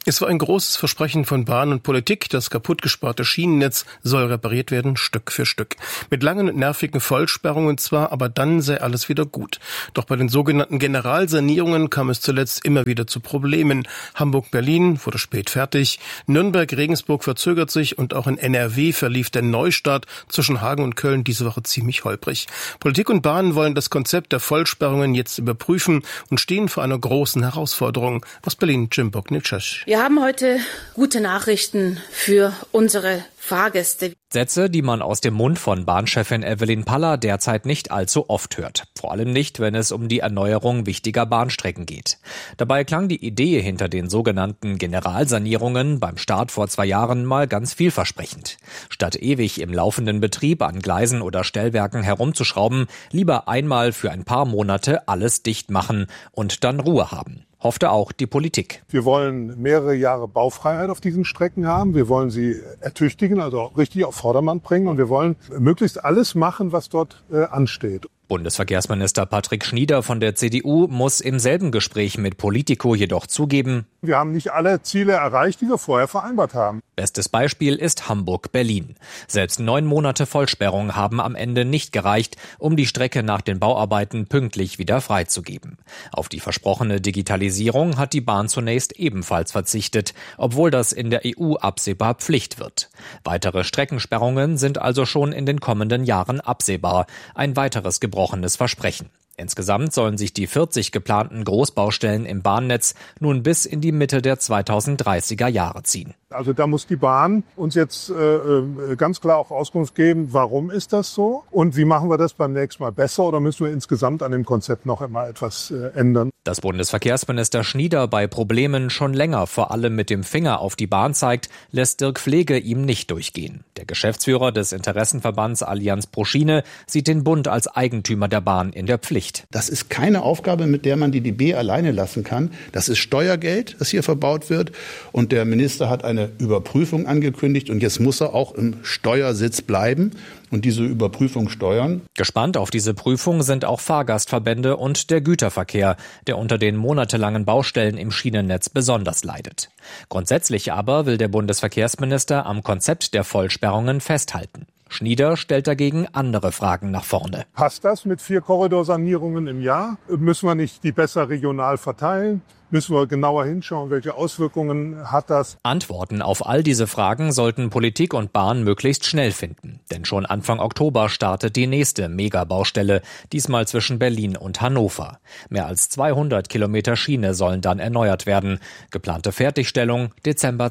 Es war ein großes Versprechen von Bahn und Politik, das kaputtgesparte Schienennetz soll repariert werden, Stück für Stück. Mit langen und nervigen Vollsperrungen zwar, aber dann sei alles wieder gut. Doch bei den sogenannten Generalsanierungen kam es zuletzt immer wieder zu Problemen. Hamburg-Berlin wurde spät fertig, Nürnberg-Regensburg verzögert sich und auch in NRW verlief der Neustart zwischen Hagen und Köln diese Woche ziemlich holprig. Politik und Bahn wollen das Konzept der Vollsperrungen jetzt überprüfen und stehen vor einer großen Herausforderung. Aus Berlin, Jim Bognicesh. Wir haben heute gute Nachrichten für unsere Fahrgäste. Sätze, die man aus dem Mund von Bahnchefin Evelyn Paller derzeit nicht allzu oft hört. Vor allem nicht, wenn es um die Erneuerung wichtiger Bahnstrecken geht. Dabei klang die Idee hinter den sogenannten Generalsanierungen beim Start vor 2 Jahren mal ganz vielversprechend. Statt ewig im laufenden Betrieb an Gleisen oder Stellwerken herumzuschrauben, lieber einmal für ein paar Monate alles dicht machen und dann Ruhe haben. Hoffte auch die Politik. Wir wollen mehrere Jahre Baufreiheit auf diesen Strecken haben. Wir wollen sie ertüchtigen, also richtig auf Vordermann bringen. Und wir wollen möglichst alles machen, was dort ansteht. Bundesverkehrsminister Patrick Schnieder von der CDU muss im selben Gespräch mit Politico jedoch zugeben: Wir haben nicht alle Ziele erreicht, die wir vorher vereinbart haben. Bestes Beispiel ist Hamburg-Berlin. Selbst 9 Monate Vollsperrung haben am Ende nicht gereicht, um die Strecke nach den Bauarbeiten pünktlich wieder freizugeben. Auf die versprochene Digitalisierung hat die Bahn zunächst ebenfalls verzichtet, obwohl das in der EU absehbar Pflicht wird. Weitere Streckensperrungen sind also schon in den kommenden Jahren absehbar. Ein weiteres gebrochenes Versprechen. Insgesamt sollen sich die 40 geplanten Großbaustellen im Bahnnetz nun bis in die Mitte der 2030er Jahre ziehen. Also da muss die Bahn uns jetzt ganz klar auch Auskunft geben, warum ist das so und wie machen wir das beim nächsten Mal besser oder müssen wir insgesamt an dem Konzept noch einmal etwas ändern. Dass Bundesverkehrsminister Schnieder bei Problemen schon länger vor allem mit dem Finger auf die Bahn zeigt, lässt Dirk Flege ihm nicht durchgehen. Der Geschäftsführer des Interessenverbands Allianz pro Schiene sieht den Bund als Eigentümer der Bahn in der Pflicht. Das ist keine Aufgabe, mit der man die DB alleine lassen kann. Das ist Steuergeld, das hier verbaut wird. Und der Minister hat eine Überprüfung angekündigt. Und jetzt muss er auch im Steuersitz bleiben und diese Überprüfung steuern. Gespannt auf diese Prüfung sind auch Fahrgastverbände und der Güterverkehr, der unter den monatelangen Baustellen im Schienennetz besonders leidet. Grundsätzlich aber will der Bundesverkehrsminister am Konzept der Vollsperrungen festhalten. Schnieder stellt dagegen andere Fragen nach vorne. Passt das mit 4 Korridorsanierungen im Jahr? Müssen wir nicht die besser regional verteilen? Müssen wir genauer hinschauen, welche Auswirkungen hat das? Antworten auf all diese Fragen sollten Politik und Bahn möglichst schnell finden. Denn schon Anfang Oktober startet die nächste Megabaustelle, diesmal zwischen Berlin und Hannover. Mehr als 200 Kilometer Schiene sollen dann erneuert werden. Geplante Fertigstellung Dezember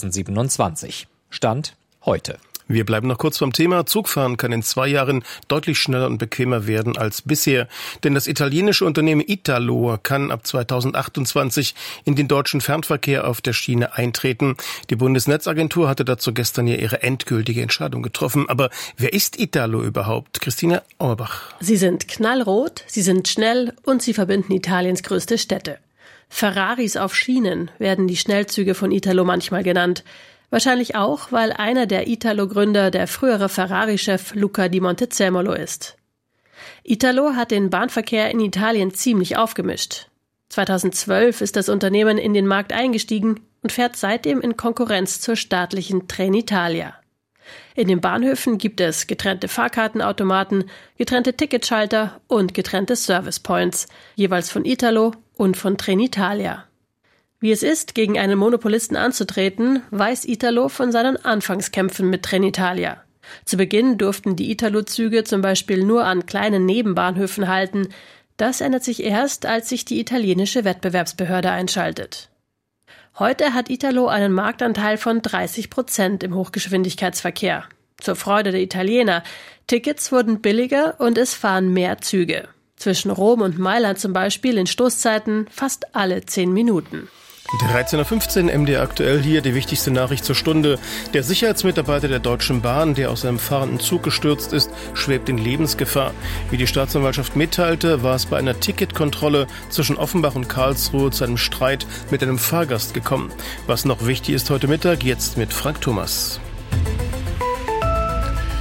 2027. Stand heute. Wir bleiben noch kurz beim Thema. Zugfahren kann in 2 Jahren deutlich schneller und bequemer werden als bisher. Denn das italienische Unternehmen Italo kann ab 2028 in den deutschen Fernverkehr auf der Schiene eintreten. Die Bundesnetzagentur hatte dazu gestern ja ihre endgültige Entscheidung getroffen. Aber wer ist Italo überhaupt? Christina Auerbach. Sie sind knallrot, sie sind schnell und sie verbinden Italiens größte Städte. Ferraris auf Schienen werden die Schnellzüge von Italo manchmal genannt. Wahrscheinlich auch, weil einer der Italo-Gründer der frühere Ferrari-Chef Luca di Montezemolo ist. Italo hat den Bahnverkehr in Italien ziemlich aufgemischt. 2012 ist das Unternehmen in den Markt eingestiegen und fährt seitdem in Konkurrenz zur staatlichen Trenitalia. In den Bahnhöfen gibt es getrennte Fahrkartenautomaten, getrennte Ticketschalter und getrennte Service-Points, jeweils von Italo und von Trenitalia. Wie es ist, gegen einen Monopolisten anzutreten, weiß Italo von seinen Anfangskämpfen mit Trenitalia. Zu Beginn durften die Italo-Züge zum Beispiel nur an kleinen Nebenbahnhöfen halten. Das ändert sich erst, als sich die italienische Wettbewerbsbehörde einschaltet. Heute hat Italo einen Marktanteil von 30% im Hochgeschwindigkeitsverkehr. Zur Freude der Italiener. Tickets wurden billiger und es fahren mehr Züge. Zwischen Rom und Mailand zum Beispiel in Stoßzeiten fast alle 10 Minuten. 13.15 Uhr MDR aktuell, hier die wichtigste Nachricht zur Stunde. Der Sicherheitsmitarbeiter der Deutschen Bahn, der aus einem fahrenden Zug gestürzt ist, schwebt in Lebensgefahr. Wie die Staatsanwaltschaft mitteilte, war es bei einer Ticketkontrolle zwischen Offenbach und Karlsruhe zu einem Streit mit einem Fahrgast gekommen. Was noch wichtig ist heute Mittag, jetzt mit Frank Thomas.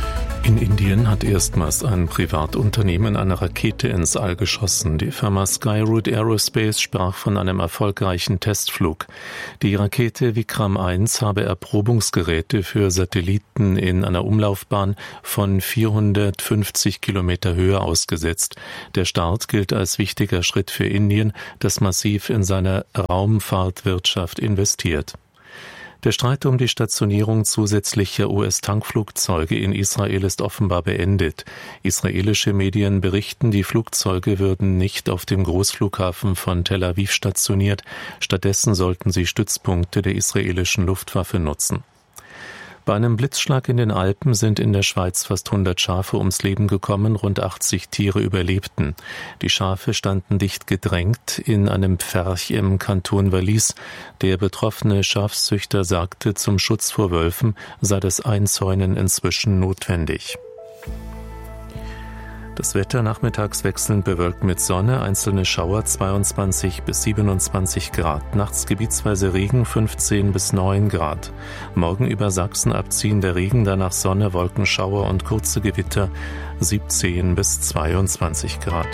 In Indien hat erstmals ein Privatunternehmen eine Rakete ins All geschossen. Die Firma Skyroot Aerospace sprach von einem erfolgreichen Testflug. Die Rakete Vikram 1 habe Erprobungsgeräte für Satelliten in einer Umlaufbahn von 450 Kilometer Höhe ausgesetzt. Der Start gilt als wichtiger Schritt für Indien, das massiv in seine Raumfahrtwirtschaft investiert. Der Streit um die Stationierung zusätzlicher US-Tankflugzeuge in Israel ist offenbar beendet. Israelische Medien berichten, die Flugzeuge würden nicht auf dem Großflughafen von Tel Aviv stationiert. Stattdessen sollten sie Stützpunkte der israelischen Luftwaffe nutzen. Bei einem Blitzschlag in den Alpen sind in der Schweiz fast 100 Schafe ums Leben gekommen, rund 80 Tiere überlebten. Die Schafe standen dicht gedrängt in einem Pferch im Kanton Wallis. Der betroffene Schafzüchter sagte, zum Schutz vor Wölfen sei das Einzäunen inzwischen notwendig. Das Wetter nachmittags wechselnd bewölkt mit Sonne, einzelne Schauer 22 bis 27 Grad, nachts gebietsweise Regen 15 bis 9 Grad. Morgen über Sachsen abziehender Regen, danach Sonne, Wolkenschauer und kurze Gewitter 17 bis 22 Grad.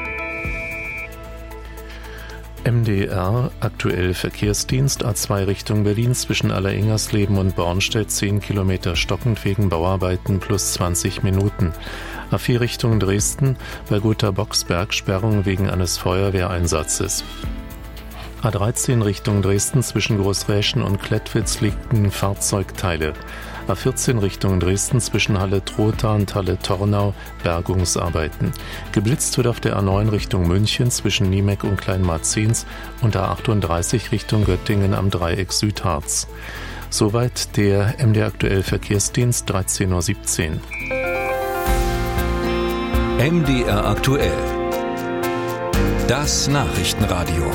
MDR, aktuell Verkehrsdienst, A2 Richtung Berlin zwischen Alleringersleben und Bornstedt 10 Kilometer stockend wegen Bauarbeiten plus 20 Minuten. A4 Richtung Dresden, bei Gotha-Boxberg Sperrung wegen eines Feuerwehreinsatzes. A13 Richtung Dresden zwischen Großräschen und Klettwitz liegen Fahrzeugteile. A14 Richtung Dresden zwischen Halle-Trotha und Halle-Tornau Bergungsarbeiten. Geblitzt wird auf der A9 Richtung München zwischen Niemeck und Kleinmarzens und A38 Richtung Göttingen am Dreieck Südharz. Soweit der MDR aktuell Verkehrsdienst 13:17 Uhr. MDR aktuell. Das Nachrichtenradio.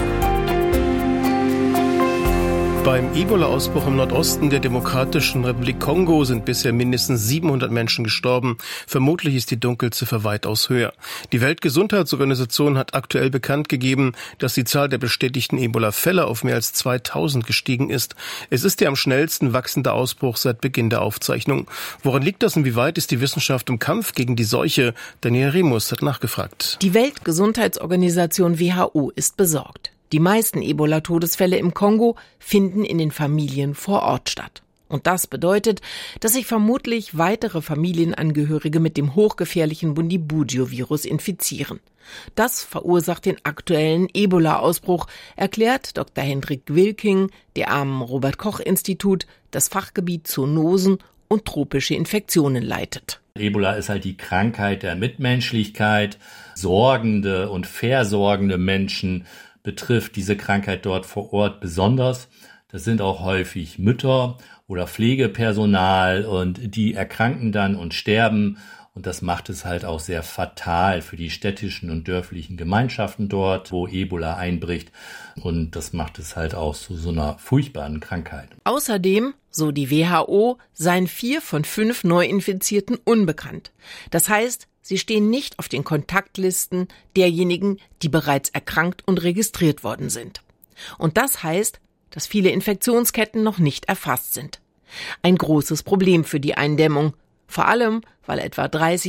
Beim Ebola-Ausbruch im Nordosten der Demokratischen Republik Kongo sind bisher mindestens 700 Menschen gestorben. Vermutlich ist die Dunkelziffer weitaus höher. Die Weltgesundheitsorganisation hat aktuell bekannt gegeben, dass die Zahl der bestätigten Ebola-Fälle auf mehr als 2000 gestiegen ist. Es ist der am schnellsten wachsende Ausbruch seit Beginn der Aufzeichnung. Woran liegt das und wie weit ist die Wissenschaft im Kampf gegen die Seuche? Daniel Remus hat nachgefragt. Die Weltgesundheitsorganisation WHO ist besorgt. Die meisten Ebola-Todesfälle im Kongo finden in den Familien vor Ort statt. Und das bedeutet, dass sich vermutlich weitere Familienangehörige mit dem hochgefährlichen Bundibugyo-Virus infizieren. Das verursacht den aktuellen Ebola-Ausbruch, erklärt Dr. Hendrik Wilking, der am Robert-Koch-Institut das Fachgebiet Zoonosen und tropische Infektionen leitet. Ebola ist halt die Krankheit der Mitmenschlichkeit. Sorgende und versorgende Menschen betrifft diese Krankheit dort vor Ort besonders. Das sind auch häufig Mütter oder Pflegepersonal und die erkranken dann und sterben. Und das macht es halt auch sehr fatal für die städtischen und dörflichen Gemeinschaften dort, wo Ebola einbricht. Und das macht es halt auch zu so einer furchtbaren Krankheit. Außerdem, so die WHO, seien 4 von 5 Neuinfizierten unbekannt. Das heißt, sie stehen nicht auf den Kontaktlisten derjenigen, die bereits erkrankt und registriert worden sind. Und das heißt, dass viele Infektionsketten noch nicht erfasst sind. Ein großes Problem für die Eindämmung, vor allem, weil etwa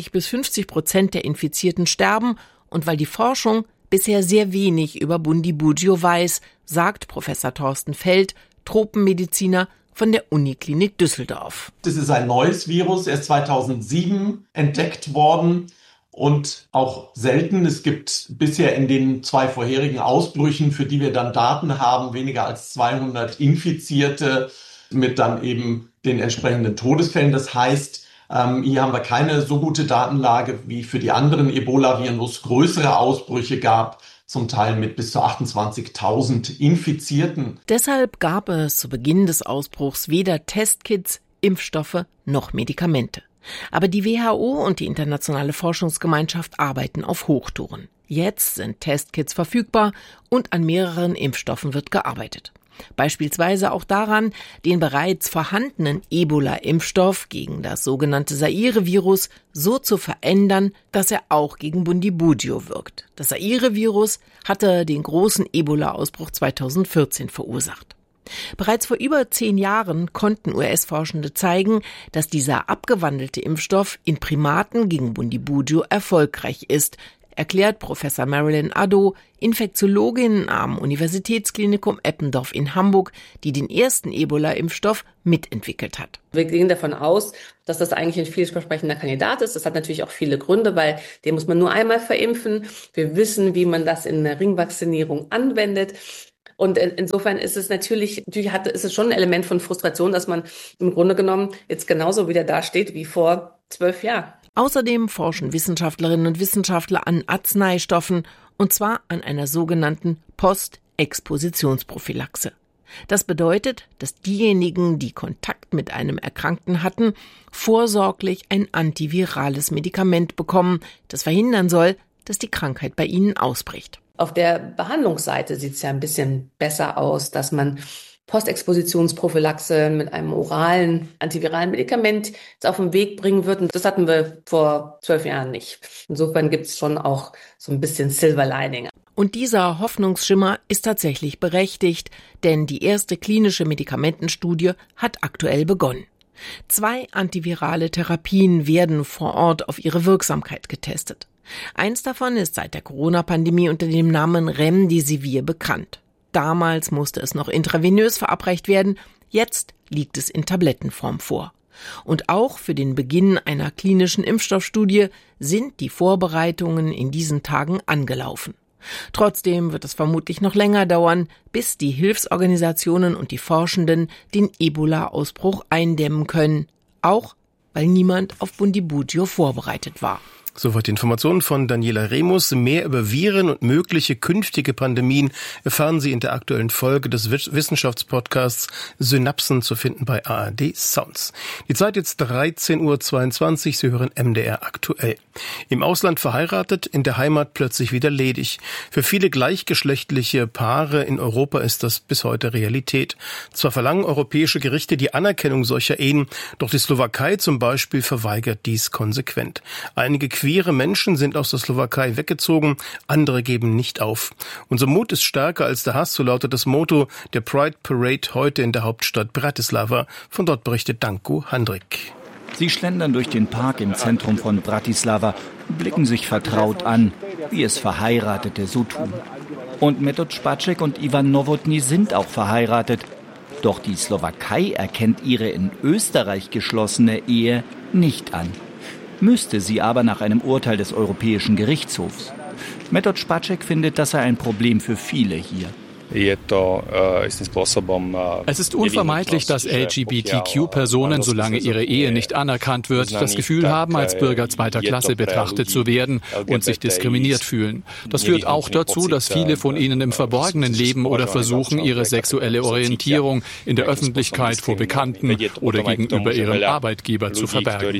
30-50% der Infizierten sterben und weil die Forschung bisher sehr wenig über Bundibugyo weiß, sagt Professor Thorsten Feld, Tropenmediziner von der Uniklinik Düsseldorf. Das ist ein neues Virus, erst 2007 entdeckt worden und auch selten. Es gibt bisher in den 2 vorherigen Ausbrüchen, für die wir dann Daten haben, weniger als 200 Infizierte mit dann eben den entsprechenden Todesfällen. Das heißt, hier haben wir keine so gute Datenlage wie für die anderen Ebola-Viren, wo es größere Ausbrüche gab, zum Teil mit bis zu 28.000 Infizierten. Deshalb gab es zu Beginn des Ausbruchs weder Testkits, Impfstoffe noch Medikamente. Aber die WHO und die internationale Forschungsgemeinschaft arbeiten auf Hochtouren. Jetzt sind Testkits verfügbar und an mehreren Impfstoffen wird gearbeitet. Beispielsweise auch daran, den bereits vorhandenen Ebola-Impfstoff gegen das sogenannte Zaire-Virus so zu verändern, dass er auch gegen Bundibugyo wirkt. Das Zaire-Virus hatte den großen Ebola-Ausbruch 2014 verursacht. Bereits vor über 10 Jahren konnten US-Forschende zeigen, dass dieser abgewandelte Impfstoff in Primaten gegen Bundibugyo erfolgreich ist, erklärt Professor Marilyn Addo, Infektiologin am Universitätsklinikum Eppendorf in Hamburg, die den ersten Ebola-Impfstoff mitentwickelt hat. Wir gehen davon aus, dass das eigentlich ein vielversprechender Kandidat ist. Das hat natürlich auch viele Gründe, weil den muss man nur einmal verimpfen. Wir wissen, wie man das in der Ringvakzinierung anwendet. Und insofern ist es natürlich ist es schon ein Element von Frustration, dass man im Grunde genommen jetzt genauso wieder dasteht wie vor 12 Jahren. Außerdem forschen Wissenschaftlerinnen und Wissenschaftler an Arzneistoffen, und zwar an einer sogenannten Postexpositionsprophylaxe. Das bedeutet, dass diejenigen, die Kontakt mit einem Erkrankten hatten, vorsorglich ein antivirales Medikament bekommen, das verhindern soll, dass die Krankheit bei ihnen ausbricht. Auf der Behandlungsseite sieht es ja ein bisschen besser aus, dass man Postexpositionsprophylaxe mit einem oralen antiviralen Medikament jetzt auf den Weg bringen wird. Und das hatten wir vor 12 Jahren nicht. Insofern gibt es schon auch so ein bisschen Silver Lining. Und dieser Hoffnungsschimmer ist tatsächlich berechtigt, denn die erste klinische Medikamentenstudie hat aktuell begonnen. 2 antivirale Therapien werden vor Ort auf ihre Wirksamkeit getestet. Eins davon ist seit der Corona-Pandemie unter dem Namen Remdesivir bekannt. Damals musste es noch intravenös verabreicht werden, jetzt liegt es in Tablettenform vor. Und auch für den Beginn einer klinischen Impfstoffstudie sind die Vorbereitungen in diesen Tagen angelaufen. Trotzdem wird es vermutlich noch länger dauern, bis die Hilfsorganisationen und die Forschenden den Ebola-Ausbruch eindämmen können, auch weil niemand auf Bundibugyo vorbereitet war. Soweit die Informationen von Daniela Remus. Mehr über Viren und mögliche künftige Pandemien erfahren Sie in der aktuellen Folge des Wissenschaftspodcasts Synapsen, zu finden bei ARD Sounds. Die Zeit jetzt 13:22 Uhr. Sie hören MDR aktuell. Im Ausland verheiratet, in der Heimat plötzlich wieder ledig. Für viele gleichgeschlechtliche Paare in Europa ist das bis heute Realität. Zwar verlangen europäische Gerichte die Anerkennung solcher Ehen, doch die Slowakei zum Beispiel verweigert dies konsequent. Einige queere Menschen sind aus der Slowakei weggezogen, andere geben nicht auf. Unser Mut ist stärker als der Hass, so lautet das Motto der Pride Parade heute in der Hauptstadt Bratislava. Von dort berichtet Danko Handrik. Sie schlendern durch den Park im Zentrum von Bratislava, blicken sich vertraut an, wie es Verheiratete so tun. Und Metod Spacek und Ivan Novotny sind auch verheiratet. Doch die Slowakei erkennt ihre in Österreich geschlossene Ehe nicht an. Müsste sie aber nach einem Urteil des Europäischen Gerichtshofs. Metod Spacek findet, das sei ein Problem für viele hier. Es ist unvermeidlich, dass LGBTQ-Personen, solange ihre Ehe nicht anerkannt wird, das Gefühl haben, als Bürger zweiter Klasse betrachtet zu werden und sich diskriminiert fühlen. Das führt auch dazu, dass viele von ihnen im Verborgenen leben oder versuchen, ihre sexuelle Orientierung in der Öffentlichkeit vor Bekannten oder gegenüber ihrem Arbeitgeber zu verbergen.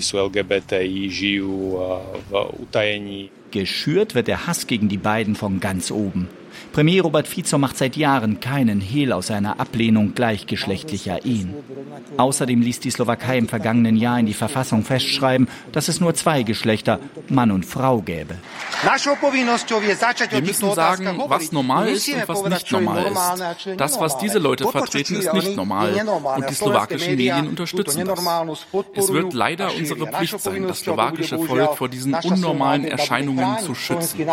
Geschürt wird der Hass gegen die beiden von ganz oben. Premier Robert Fico macht seit Jahren keinen Hehl aus seiner Ablehnung gleichgeschlechtlicher Ehen. Außerdem ließ die Slowakei im vergangenen Jahr in die Verfassung festschreiben, dass es nur 2 Geschlechter, Mann und Frau, gäbe. Wir müssen sagen, was normal ist und was nicht normal ist. Das, was diese Leute vertreten, ist nicht normal. Und die slowakischen Medien unterstützen das. Es wird leider unsere Pflicht sein, das slowakische Volk vor diesen unnormalen Erscheinungen zu schützen.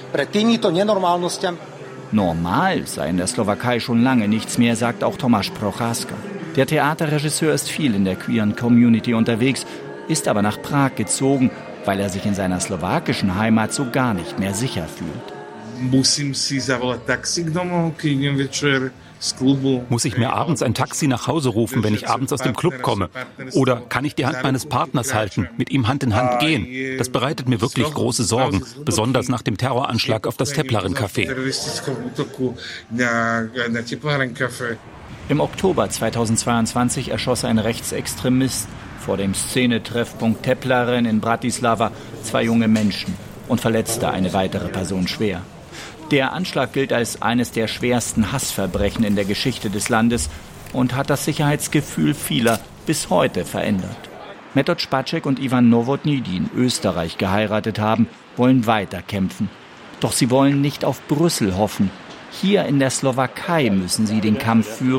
Normal sei in der Slowakei schon lange nichts mehr, sagt auch Tomáš Procházka. Der Theaterregisseur ist viel in der queeren Community unterwegs, ist aber nach Prag gezogen, weil er sich in seiner slowakischen Heimat so gar nicht mehr sicher fühlt. Muss ich mir abends ein Taxi nach Hause rufen, wenn ich abends aus dem Club komme? Oder kann ich die Hand meines Partners halten, mit ihm Hand in Hand gehen? Das bereitet mir wirklich große Sorgen, besonders nach dem Terroranschlag auf das Teplaren-Café. Im Oktober 2022 erschoss ein Rechtsextremist vor dem Szenetreffpunkt Teplaren in Bratislava 2 junge Menschen und verletzte eine weitere Person schwer. Der Anschlag gilt als eines der schwersten Hassverbrechen in der Geschichte des Landes und hat das Sicherheitsgefühl vieler bis heute verändert. Metod Spacek und Ivan Novotny, die in Österreich geheiratet haben, wollen weiter kämpfen. Doch sie wollen nicht auf Brüssel hoffen. Hier in der Slowakei müssen sie den Kampf führen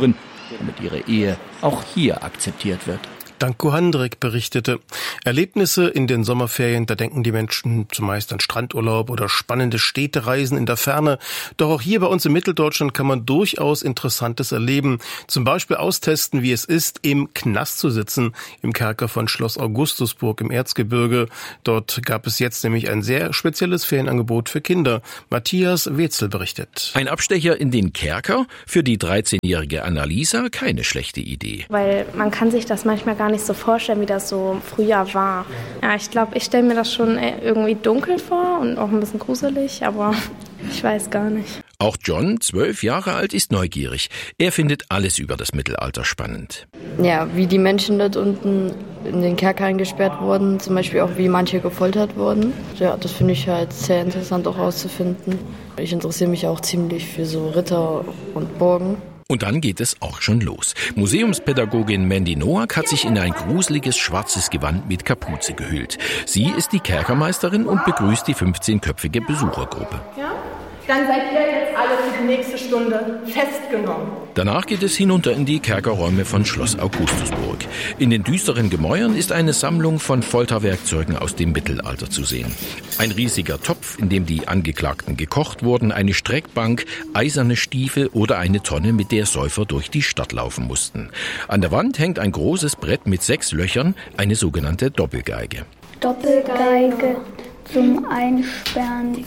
damit ihre Ehe auch hier akzeptiert wird. Danko Handrik berichtete. Erlebnisse in den Sommerferien, da denken die Menschen zumeist an Strandurlaub oder spannende Städtereisen in der Ferne. Doch auch hier bei uns in Mitteldeutschland kann man durchaus Interessantes erleben. Zum Beispiel austesten, wie es ist, im Knast zu sitzen, im Kerker von Schloss Augustusburg im Erzgebirge. Dort gab es jetzt nämlich ein sehr spezielles Ferienangebot für Kinder. Matthias Wetzel berichtet. Ein Abstecher in den Kerker? Für die 13-jährige Annalisa keine schlechte Idee. Weil man kann sich das manchmal gar nicht so vorstellen, wie das so früher war. Ja, ich glaube, ich stelle mir das schon irgendwie dunkel vor und auch ein bisschen gruselig, aber ich weiß gar nicht. Auch John, 12 Jahre alt, ist neugierig. Er findet alles über das Mittelalter spannend. Ja, wie die Menschen dort unten in den Kerker eingesperrt wurden, zum Beispiel auch wie manche gefoltert wurden. Ja, das finde ich halt sehr interessant auch rauszufinden. Ich interessiere mich auch ziemlich für so Ritter und Burgen. Und dann geht es auch schon los. Museumspädagogin Mandy Noack hat sich in ein gruseliges schwarzes Gewand mit Kapuze gehüllt. Sie ist die Kerkermeisterin und begrüßt die 15-köpfige Besuchergruppe. Ja? Dann seid ihr jetzt alle für die nächste Stunde festgenommen. Danach geht es hinunter in die Kerkerräume von Schloss Augustusburg. In den düsteren Gemäuern ist eine Sammlung von Folterwerkzeugen aus dem Mittelalter zu sehen. Ein riesiger Topf, in dem die Angeklagten gekocht wurden, eine Streckbank, eiserne Stiefel oder eine Tonne, mit der Säufer durch die Stadt laufen mussten. An der Wand hängt ein großes Brett mit 6 Löchern, eine sogenannte Doppelgeige. Doppelgeige zum Einsperren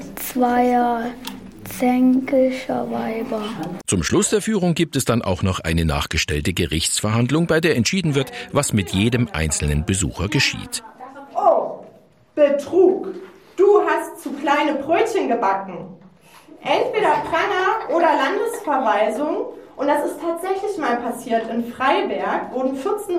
zweier zänkischer Weiber. Zum Schluss der Führung gibt es dann auch noch eine nachgestellte Gerichtsverhandlung, bei der entschieden wird, was mit jedem einzelnen Besucher geschieht. Oh, Betrug. Du hast zu kleine Brötchen gebacken. Entweder Pranger oder Landesverweisung. Und das ist tatsächlich mal passiert. In Freiberg wurden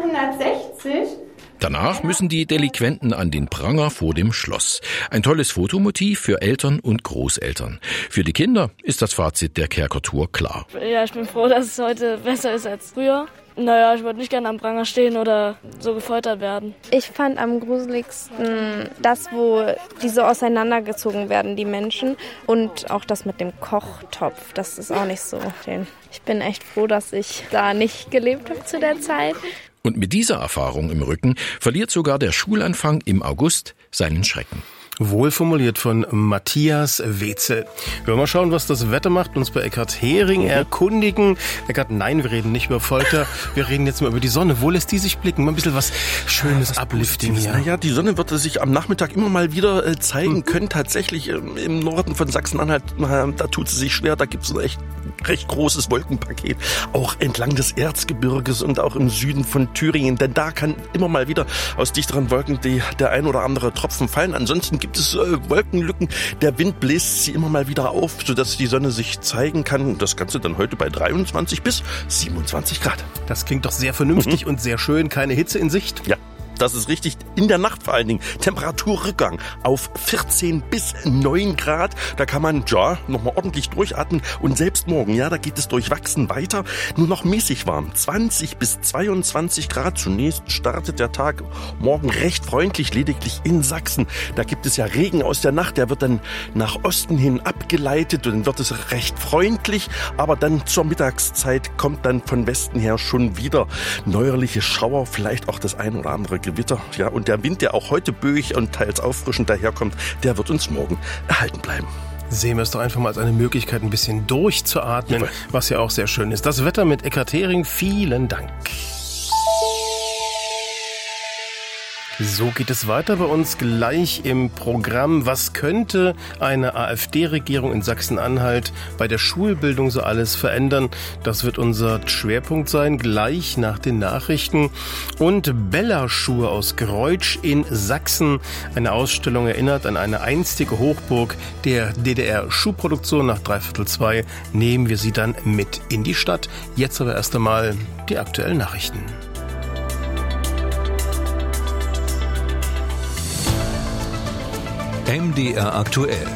1460... Danach müssen die Delinquenten an den Pranger vor dem Schloss. Ein tolles Fotomotiv für Eltern und Großeltern. Für die Kinder ist das Fazit der Kerkertour klar. Ja, ich bin froh, dass es heute besser ist als früher. Naja, ich würde nicht gerne am Pranger stehen oder so gefoltert werden. Ich fand am gruseligsten das, wo die so auseinandergezogen werden, die Menschen. Und auch das mit dem Kochtopf, das ist auch nicht so schön. Ich bin echt froh, dass ich da nicht gelebt habe zu der Zeit. Und mit dieser Erfahrung im Rücken verliert sogar der Schulanfang im August seinen Schrecken. Wohlformuliert von Matthias Wetzel. Wir wollen mal schauen, was das Wetter macht, uns bei Eckhard Hering erkundigen. Eckhard, nein, wir reden nicht über Folter, wir reden jetzt mal über die Sonne. Wo lässt die sich blicken? Mal ein bisschen was Schönes, Uplifting hier. Naja, die Sonne wird sich am Nachmittag immer mal wieder zeigen können. Tatsächlich im Norden von Sachsen-Anhalt, da tut sie sich schwer, da gibt es ein echt recht großes Wolkenpaket. Auch entlang des Erzgebirges und auch im Süden von Thüringen. Denn da kann immer mal wieder aus dichteren Wolken der ein oder andere Tropfen fallen. Ansonsten gibt es Wolkenlücken. Der Wind bläst sie immer mal wieder auf, sodass die Sonne sich zeigen kann. Das Ganze dann heute bei 23 bis 27 Grad. Das klingt doch sehr vernünftig und sehr schön. Keine Hitze in Sicht. Ja. Das ist richtig. In der Nacht vor allen Dingen. Temperaturrückgang auf 14 bis 9 Grad. Da kann man, nochmal ordentlich durchatmen. Und selbst morgen, da geht es durchwachsen weiter. Nur noch mäßig warm. 20 bis 22 Grad. Zunächst startet der Tag morgen recht freundlich, lediglich in Sachsen. Da gibt es ja Regen aus der Nacht. Der wird dann nach Osten hin abgeleitet. Und dann wird es recht freundlich. Aber dann zur Mittagszeit kommt dann von Westen her schon wieder neuerliche Schauer. Vielleicht auch das ein oder andere Gewitter, und der Wind, der auch heute böig und teils auffrischend daherkommt, der wird uns morgen erhalten bleiben. Sehen wir es doch einfach mal als eine Möglichkeit, ein bisschen durchzuatmen, was ja auch sehr schön ist. Das Wetter mit Eckhard Hering, vielen Dank. So geht es weiter bei uns gleich im Programm. Was könnte eine AfD-Regierung in Sachsen-Anhalt bei der Schulbildung so alles verändern? Das wird unser Schwerpunkt sein, gleich nach den Nachrichten. Und Bella-Schuhe aus Greutsch in Sachsen. Eine Ausstellung erinnert an eine einstige Hochburg der DDR-Schuhproduktion. Nach 2:15 nehmen wir sie dann mit in die Stadt. Jetzt aber erst einmal die aktuellen Nachrichten. MDR aktuell.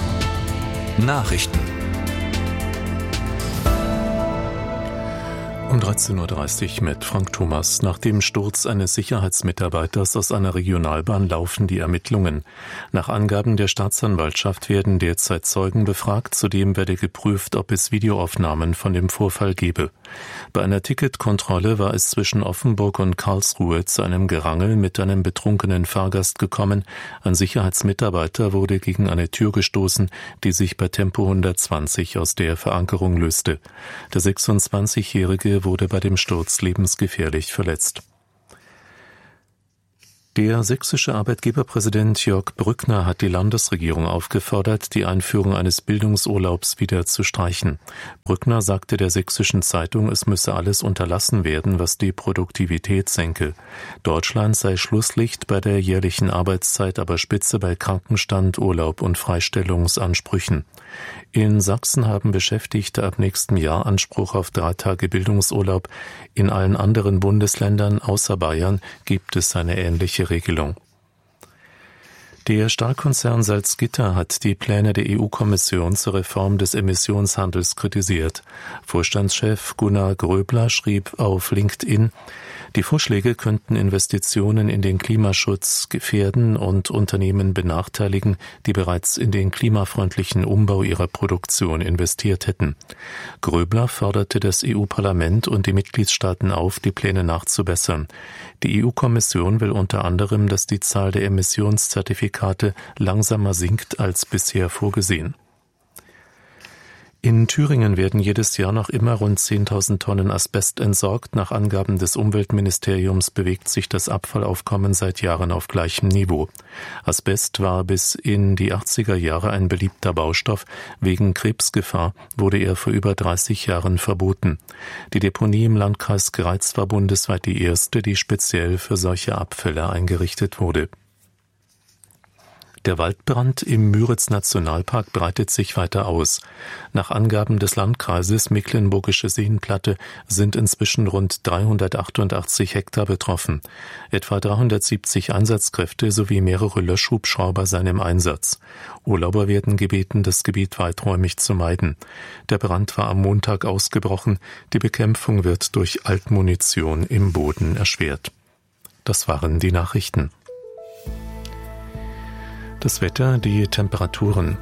Nachrichten. Um 13.30 Uhr mit Frank Thomas. Nach dem Sturz eines Sicherheitsmitarbeiters aus einer Regionalbahn laufen die Ermittlungen. Nach Angaben der Staatsanwaltschaft werden derzeit Zeugen befragt. Zudem werde geprüft, ob es Videoaufnahmen von dem Vorfall gebe. Bei einer Ticketkontrolle war es zwischen Offenburg und Karlsruhe zu einem Gerangel mit einem betrunkenen Fahrgast gekommen. Ein Sicherheitsmitarbeiter wurde gegen eine Tür gestoßen, die sich bei Tempo 120 aus der Verankerung löste. Der 26-Jährige wurde bei dem Sturz lebensgefährlich verletzt. Der sächsische Arbeitgeberpräsident Jörg Brückner hat die Landesregierung aufgefordert, die Einführung eines Bildungsurlaubs wieder zu streichen. Brückner sagte der Sächsischen Zeitung, es müsse alles unterlassen werden, was die Produktivität senke. Deutschland sei Schlusslicht bei der jährlichen Arbeitszeit, aber Spitze bei Krankenstand, Urlaub und Freistellungsansprüchen. In Sachsen haben Beschäftigte ab nächstem Jahr Anspruch auf 3 Tage Bildungsurlaub. In allen anderen Bundesländern außer Bayern gibt es eine ähnliche Regelung. Der Stahlkonzern Salzgitter hat die Pläne der EU-Kommission zur Reform des Emissionshandels kritisiert. Vorstandschef Gunnar Gröbler schrieb auf LinkedIn, die Vorschläge könnten Investitionen in den Klimaschutz gefährden und Unternehmen benachteiligen, die bereits in den klimafreundlichen Umbau ihrer Produktion investiert hätten. Gröbler forderte das EU-Parlament und die Mitgliedstaaten auf, die Pläne nachzubessern. Die EU-Kommission will unter anderem, dass die Zahl der Emissionszertifikate langsamer sinkt als bisher vorgesehen. In Thüringen werden jedes Jahr noch immer rund 10.000 Tonnen Asbest entsorgt. Nach Angaben des Umweltministeriums bewegt sich das Abfallaufkommen seit Jahren auf gleichem Niveau. Asbest war bis in die 80er Jahre ein beliebter Baustoff. Wegen Krebsgefahr wurde er vor über 30 Jahren verboten. Die Deponie im Landkreis Greiz war bundesweit die erste, die speziell für solche Abfälle eingerichtet wurde. Der Waldbrand im Müritz-Nationalpark breitet sich weiter aus. Nach Angaben des Landkreises Mecklenburgische Seenplatte sind inzwischen rund 388 Hektar betroffen. Etwa 370 Einsatzkräfte sowie mehrere Löschhubschrauber seien im Einsatz. Urlauber werden gebeten, das Gebiet weiträumig zu meiden. Der Brand war am Montag ausgebrochen. Die Bekämpfung wird durch Altmunition im Boden erschwert. Das waren die Nachrichten. Das Wetter, die Temperaturen.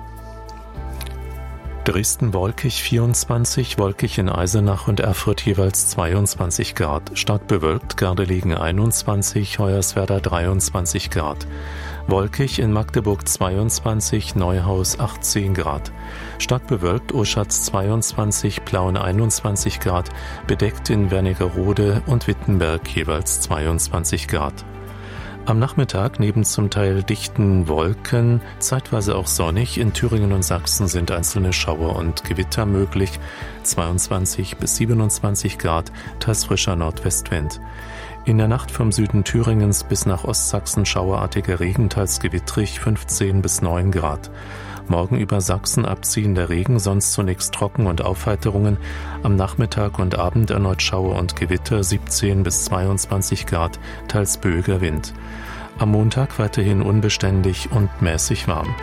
Dresden wolkig 24, wolkig in Eisenach und Erfurt jeweils 22 Grad. Stark bewölkt, Gardelegen 21, Hoyerswerda 23 Grad. Wolkig in Magdeburg 22, Neuhaus 18 Grad. Stark bewölkt, Oschatz 22, Plauen 21 Grad. Bedeckt in Wernigerode und Wittenberg jeweils 22 Grad. Am Nachmittag neben zum Teil dichten Wolken, zeitweise auch sonnig, in Thüringen und Sachsen sind einzelne Schauer und Gewitter möglich, 22 bis 27 Grad, teils frischer Nordwestwind. In der Nacht vom Süden Thüringens bis nach Ostsachsen schauerartiger Regen, teils gewittrig, 15 bis 9 Grad. Morgen über Sachsen abziehender Regen, sonst zunächst trocken und Aufheiterungen. Am Nachmittag und Abend erneut Schauer und Gewitter, 17 bis 22 Grad, teils böiger Wind. Am Montag weiterhin unbeständig und mäßig warm.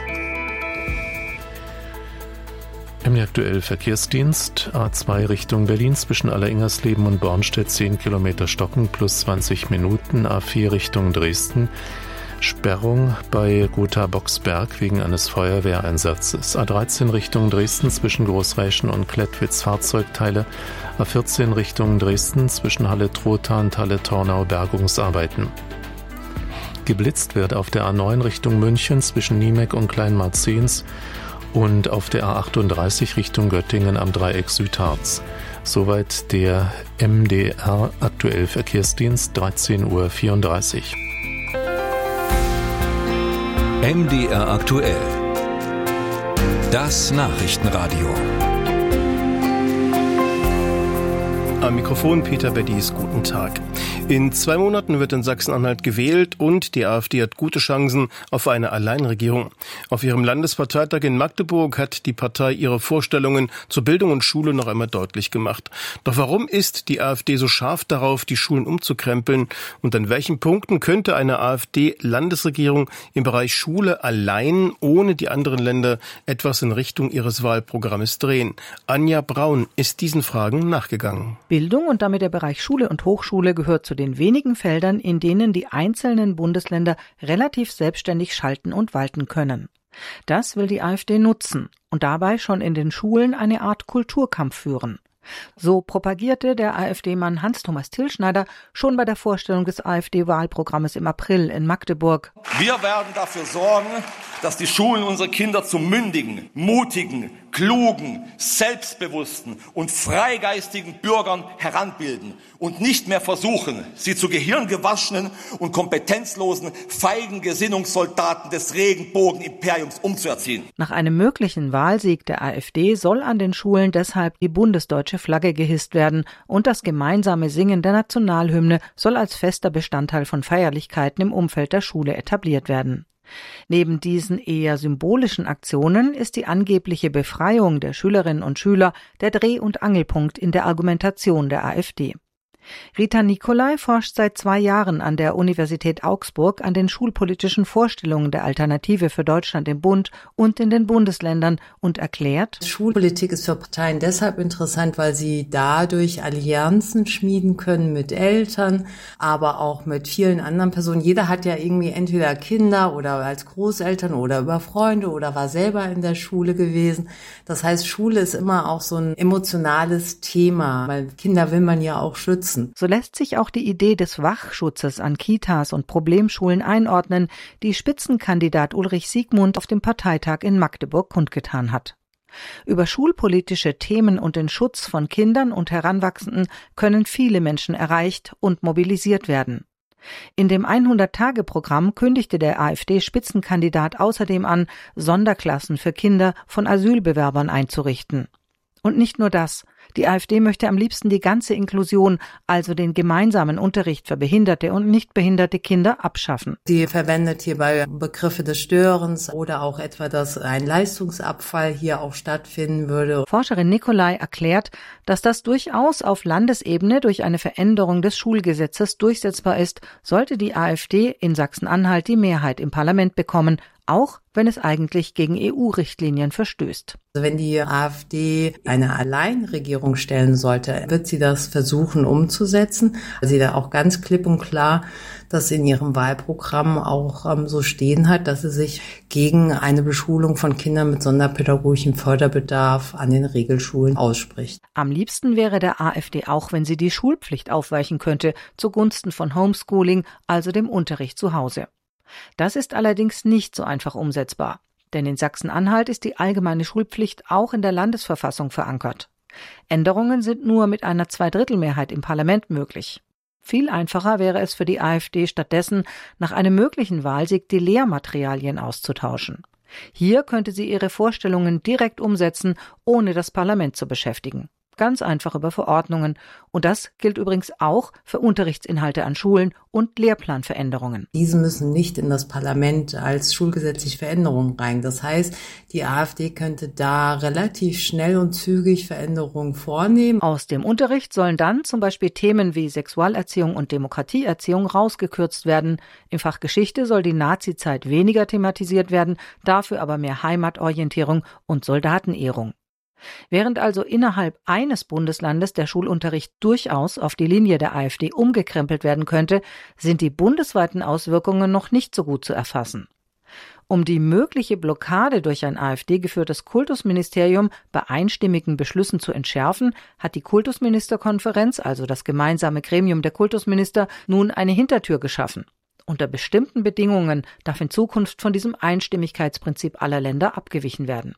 MD aktuell Verkehrsdienst, A2 Richtung Berlin zwischen Alleringersleben und Bornstedt 10 Kilometer stocken plus 20 Minuten, A4 Richtung Dresden. Sperrung bei Gotha-Boxberg wegen eines Feuerwehreinsatzes. A13 Richtung Dresden zwischen Großräschen und Klettwitz Fahrzeugteile. A14 Richtung Dresden zwischen Halle-Trotha und Halle-Tornau Bergungsarbeiten. Geblitzt wird auf der A9 Richtung München zwischen Niemeck und Kleinmarzens und auf der A38 Richtung Göttingen am Dreieck Südharz. Soweit der MDR aktuell Verkehrsdienst, 13:34 Uhr. MDR aktuell. Das Nachrichtenradio. Am Mikrofon Peter Beddies, guten Tag. In 2 Monaten wird in Sachsen-Anhalt gewählt und die AfD hat gute Chancen auf eine Alleinregierung. Auf ihrem Landesparteitag in Magdeburg hat die Partei ihre Vorstellungen zur Bildung und Schule noch einmal deutlich gemacht. Doch warum ist die AfD so scharf darauf, die Schulen umzukrempeln? Und an welchen Punkten könnte eine AfD-Landesregierung im Bereich Schule allein, ohne die anderen Länder, etwas in Richtung ihres Wahlprogrammes drehen? Anja Braun ist diesen Fragen nachgegangen. Bildung und damit der Bereich Schule und Hochschule gehört zu den wenigen Feldern, in denen die einzelnen Bundesländer relativ selbstständig schalten und walten können. Das will die AfD nutzen und dabei schon in den Schulen eine Art Kulturkampf führen. So propagierte der AfD-Mann Hans-Thomas Tilschneider schon bei der Vorstellung des AfD-Wahlprogrammes im April in Magdeburg. Wir werden dafür sorgen, dass die Schulen unsere Kinder zu mündigen, mutigen, klugen, selbstbewussten und freigeistigen Bürgern heranbilden und nicht mehr versuchen, sie zu gehirngewaschenen und kompetenzlosen, feigen Gesinnungssoldaten des Regenbogenimperiums umzuerziehen. Nach einem möglichen Wahlsieg der AfD soll an den Schulen deshalb die bundesdeutsche Flagge gehisst werden und das gemeinsame Singen der Nationalhymne soll als fester Bestandteil von Feierlichkeiten im Umfeld der Schule etabliert werden. Neben diesen eher symbolischen Aktionen ist die angebliche Befreiung der Schülerinnen und Schüler der Dreh- und Angelpunkt in der Argumentation der AfD. Rita Nicolai forscht seit 2 Jahren an der Universität Augsburg an den schulpolitischen Vorstellungen der Alternative für Deutschland im Bund und in den Bundesländern und erklärt: Schulpolitik ist für Parteien deshalb interessant, weil sie dadurch Allianzen schmieden können mit Eltern, aber auch mit vielen anderen Personen. Jeder hat ja irgendwie entweder Kinder oder als Großeltern oder über Freunde oder war selber in der Schule gewesen. Das heißt, Schule ist immer auch so ein emotionales Thema, weil Kinder will man ja auch schützen. So lässt sich auch die Idee des Wachschutzes an Kitas und Problemschulen einordnen, die Spitzenkandidat Ulrich Siegmund auf dem Parteitag in Magdeburg kundgetan hat. Über schulpolitische Themen und den Schutz von Kindern und Heranwachsenden können viele Menschen erreicht und mobilisiert werden. In dem 100-Tage-Programm kündigte der AfD-Spitzenkandidat außerdem an, Sonderklassen für Kinder von Asylbewerbern einzurichten. Und nicht nur das. Die AfD möchte am liebsten die ganze Inklusion, also den gemeinsamen Unterricht für behinderte und nicht behinderte Kinder, abschaffen. Sie verwendet hierbei Begriffe des Störens oder auch etwa, dass ein Leistungsabfall hier auch stattfinden würde. Forscherin Nicolai erklärt, dass das durchaus auf Landesebene durch eine Veränderung des Schulgesetzes durchsetzbar ist, sollte die AfD in Sachsen-Anhalt die Mehrheit im Parlament bekommen, auch wenn es eigentlich gegen EU-Richtlinien verstößt. Also wenn die AfD eine Alleinregierung stellen sollte, wird sie das versuchen umzusetzen. Sie da auch ganz klipp und klar das in ihrem Wahlprogramm auch so stehen hat, dass sie sich gegen eine Beschulung von Kindern mit sonderpädagogischem Förderbedarf an den Regelschulen ausspricht. Am liebsten wäre der AfD auch, wenn sie die Schulpflicht aufweichen könnte, zugunsten von Homeschooling, also dem Unterricht zu Hause. Das ist allerdings nicht so einfach umsetzbar, denn in Sachsen-Anhalt ist die allgemeine Schulpflicht auch in der Landesverfassung verankert. Änderungen sind nur mit einer Zweidrittelmehrheit im Parlament möglich. Viel einfacher wäre es für die AfD stattdessen, nach einem möglichen Wahlsieg die Lehrmaterialien auszutauschen. Hier könnte sie ihre Vorstellungen direkt umsetzen, ohne das Parlament zu beschäftigen. Ganz einfach über Verordnungen. Und das gilt übrigens auch für Unterrichtsinhalte an Schulen und Lehrplanveränderungen. Diese müssen nicht in das Parlament als schulgesetzliche Veränderungen rein. Das heißt, die AfD könnte da relativ schnell und zügig Veränderungen vornehmen. Aus dem Unterricht sollen dann zum Beispiel Themen wie Sexualerziehung und Demokratieerziehung rausgekürzt werden. Im Fach Geschichte soll die Nazizeit weniger thematisiert werden, dafür aber mehr Heimatorientierung und Soldatenehrung. Während also innerhalb eines Bundeslandes der Schulunterricht durchaus auf die Linie der AfD umgekrempelt werden könnte, sind die bundesweiten Auswirkungen noch nicht so gut zu erfassen. Um die mögliche Blockade durch ein AfD-geführtes Kultusministerium bei einstimmigen Beschlüssen zu entschärfen, hat die Kultusministerkonferenz, also das gemeinsame Gremium der Kultusminister, nun eine Hintertür geschaffen. Unter bestimmten Bedingungen darf in Zukunft von diesem Einstimmigkeitsprinzip aller Länder abgewichen werden.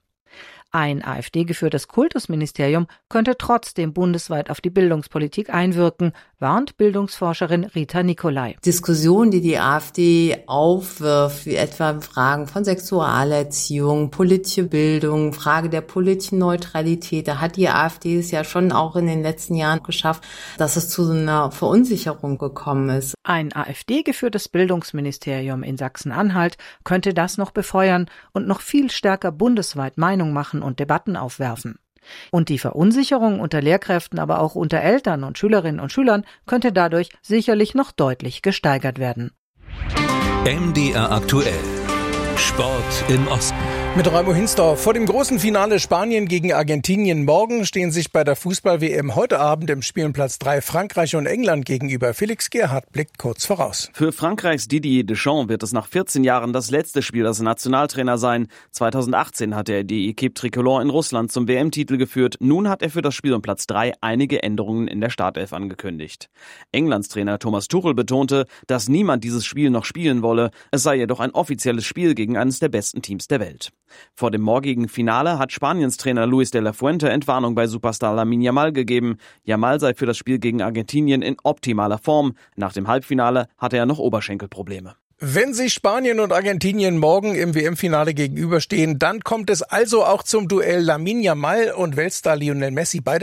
Ein AfD-geführtes Kultusministerium könnte trotzdem bundesweit auf die Bildungspolitik einwirken, warnt Bildungsforscherin Rita Nicolai. Diskussionen, die die AfD aufwirft, wie etwa Fragen von Sexualerziehung, politische Bildung, Frage der politischen Neutralität, da hat die AfD es ja schon auch in den letzten Jahren geschafft, dass es zu einer Verunsicherung gekommen ist. Ein AfD-geführtes Bildungsministerium in Sachsen-Anhalt könnte das noch befeuern und noch viel stärker bundesweit Meinung machen und Debatten aufwerfen. Und die Verunsicherung unter Lehrkräften, aber auch unter Eltern und Schülerinnen und Schülern könnte dadurch sicherlich noch deutlich gesteigert werden. MDR aktuell. Sport im Osten. Mit Raimo Hinsdorf. Vor dem großen Finale Spanien gegen Argentinien morgen stehen sich bei der Fußball-WM heute Abend im Spiel um Platz 3 Frankreich und England gegenüber. Felix Gerhardt blickt kurz voraus. Für Frankreichs Didier Deschamps wird es nach 14 Jahren das letzte Spiel als Nationaltrainer sein. 2018 hat er die Équipe Tricolore in Russland zum WM-Titel geführt. Nun hat er für das Spiel um Platz 3 einige Änderungen in der Startelf angekündigt. Englands Trainer Thomas Tuchel betonte, dass niemand dieses Spiel noch spielen wolle. Es sei jedoch ein offizielles Spiel gegen eines der besten Teams der Welt. Vor dem morgigen Finale hat Spaniens Trainer Luis de la Fuente Entwarnung bei Superstar Lamine Yamal gegeben. Yamal sei für das Spiel gegen Argentinien in optimaler Form. Nach dem Halbfinale hatte er noch Oberschenkelprobleme. Wenn sich Spanien und Argentinien morgen im WM-Finale gegenüberstehen, dann kommt es also auch zum Duell Lamine Yamal und Weltstar Lionel Messi. Beide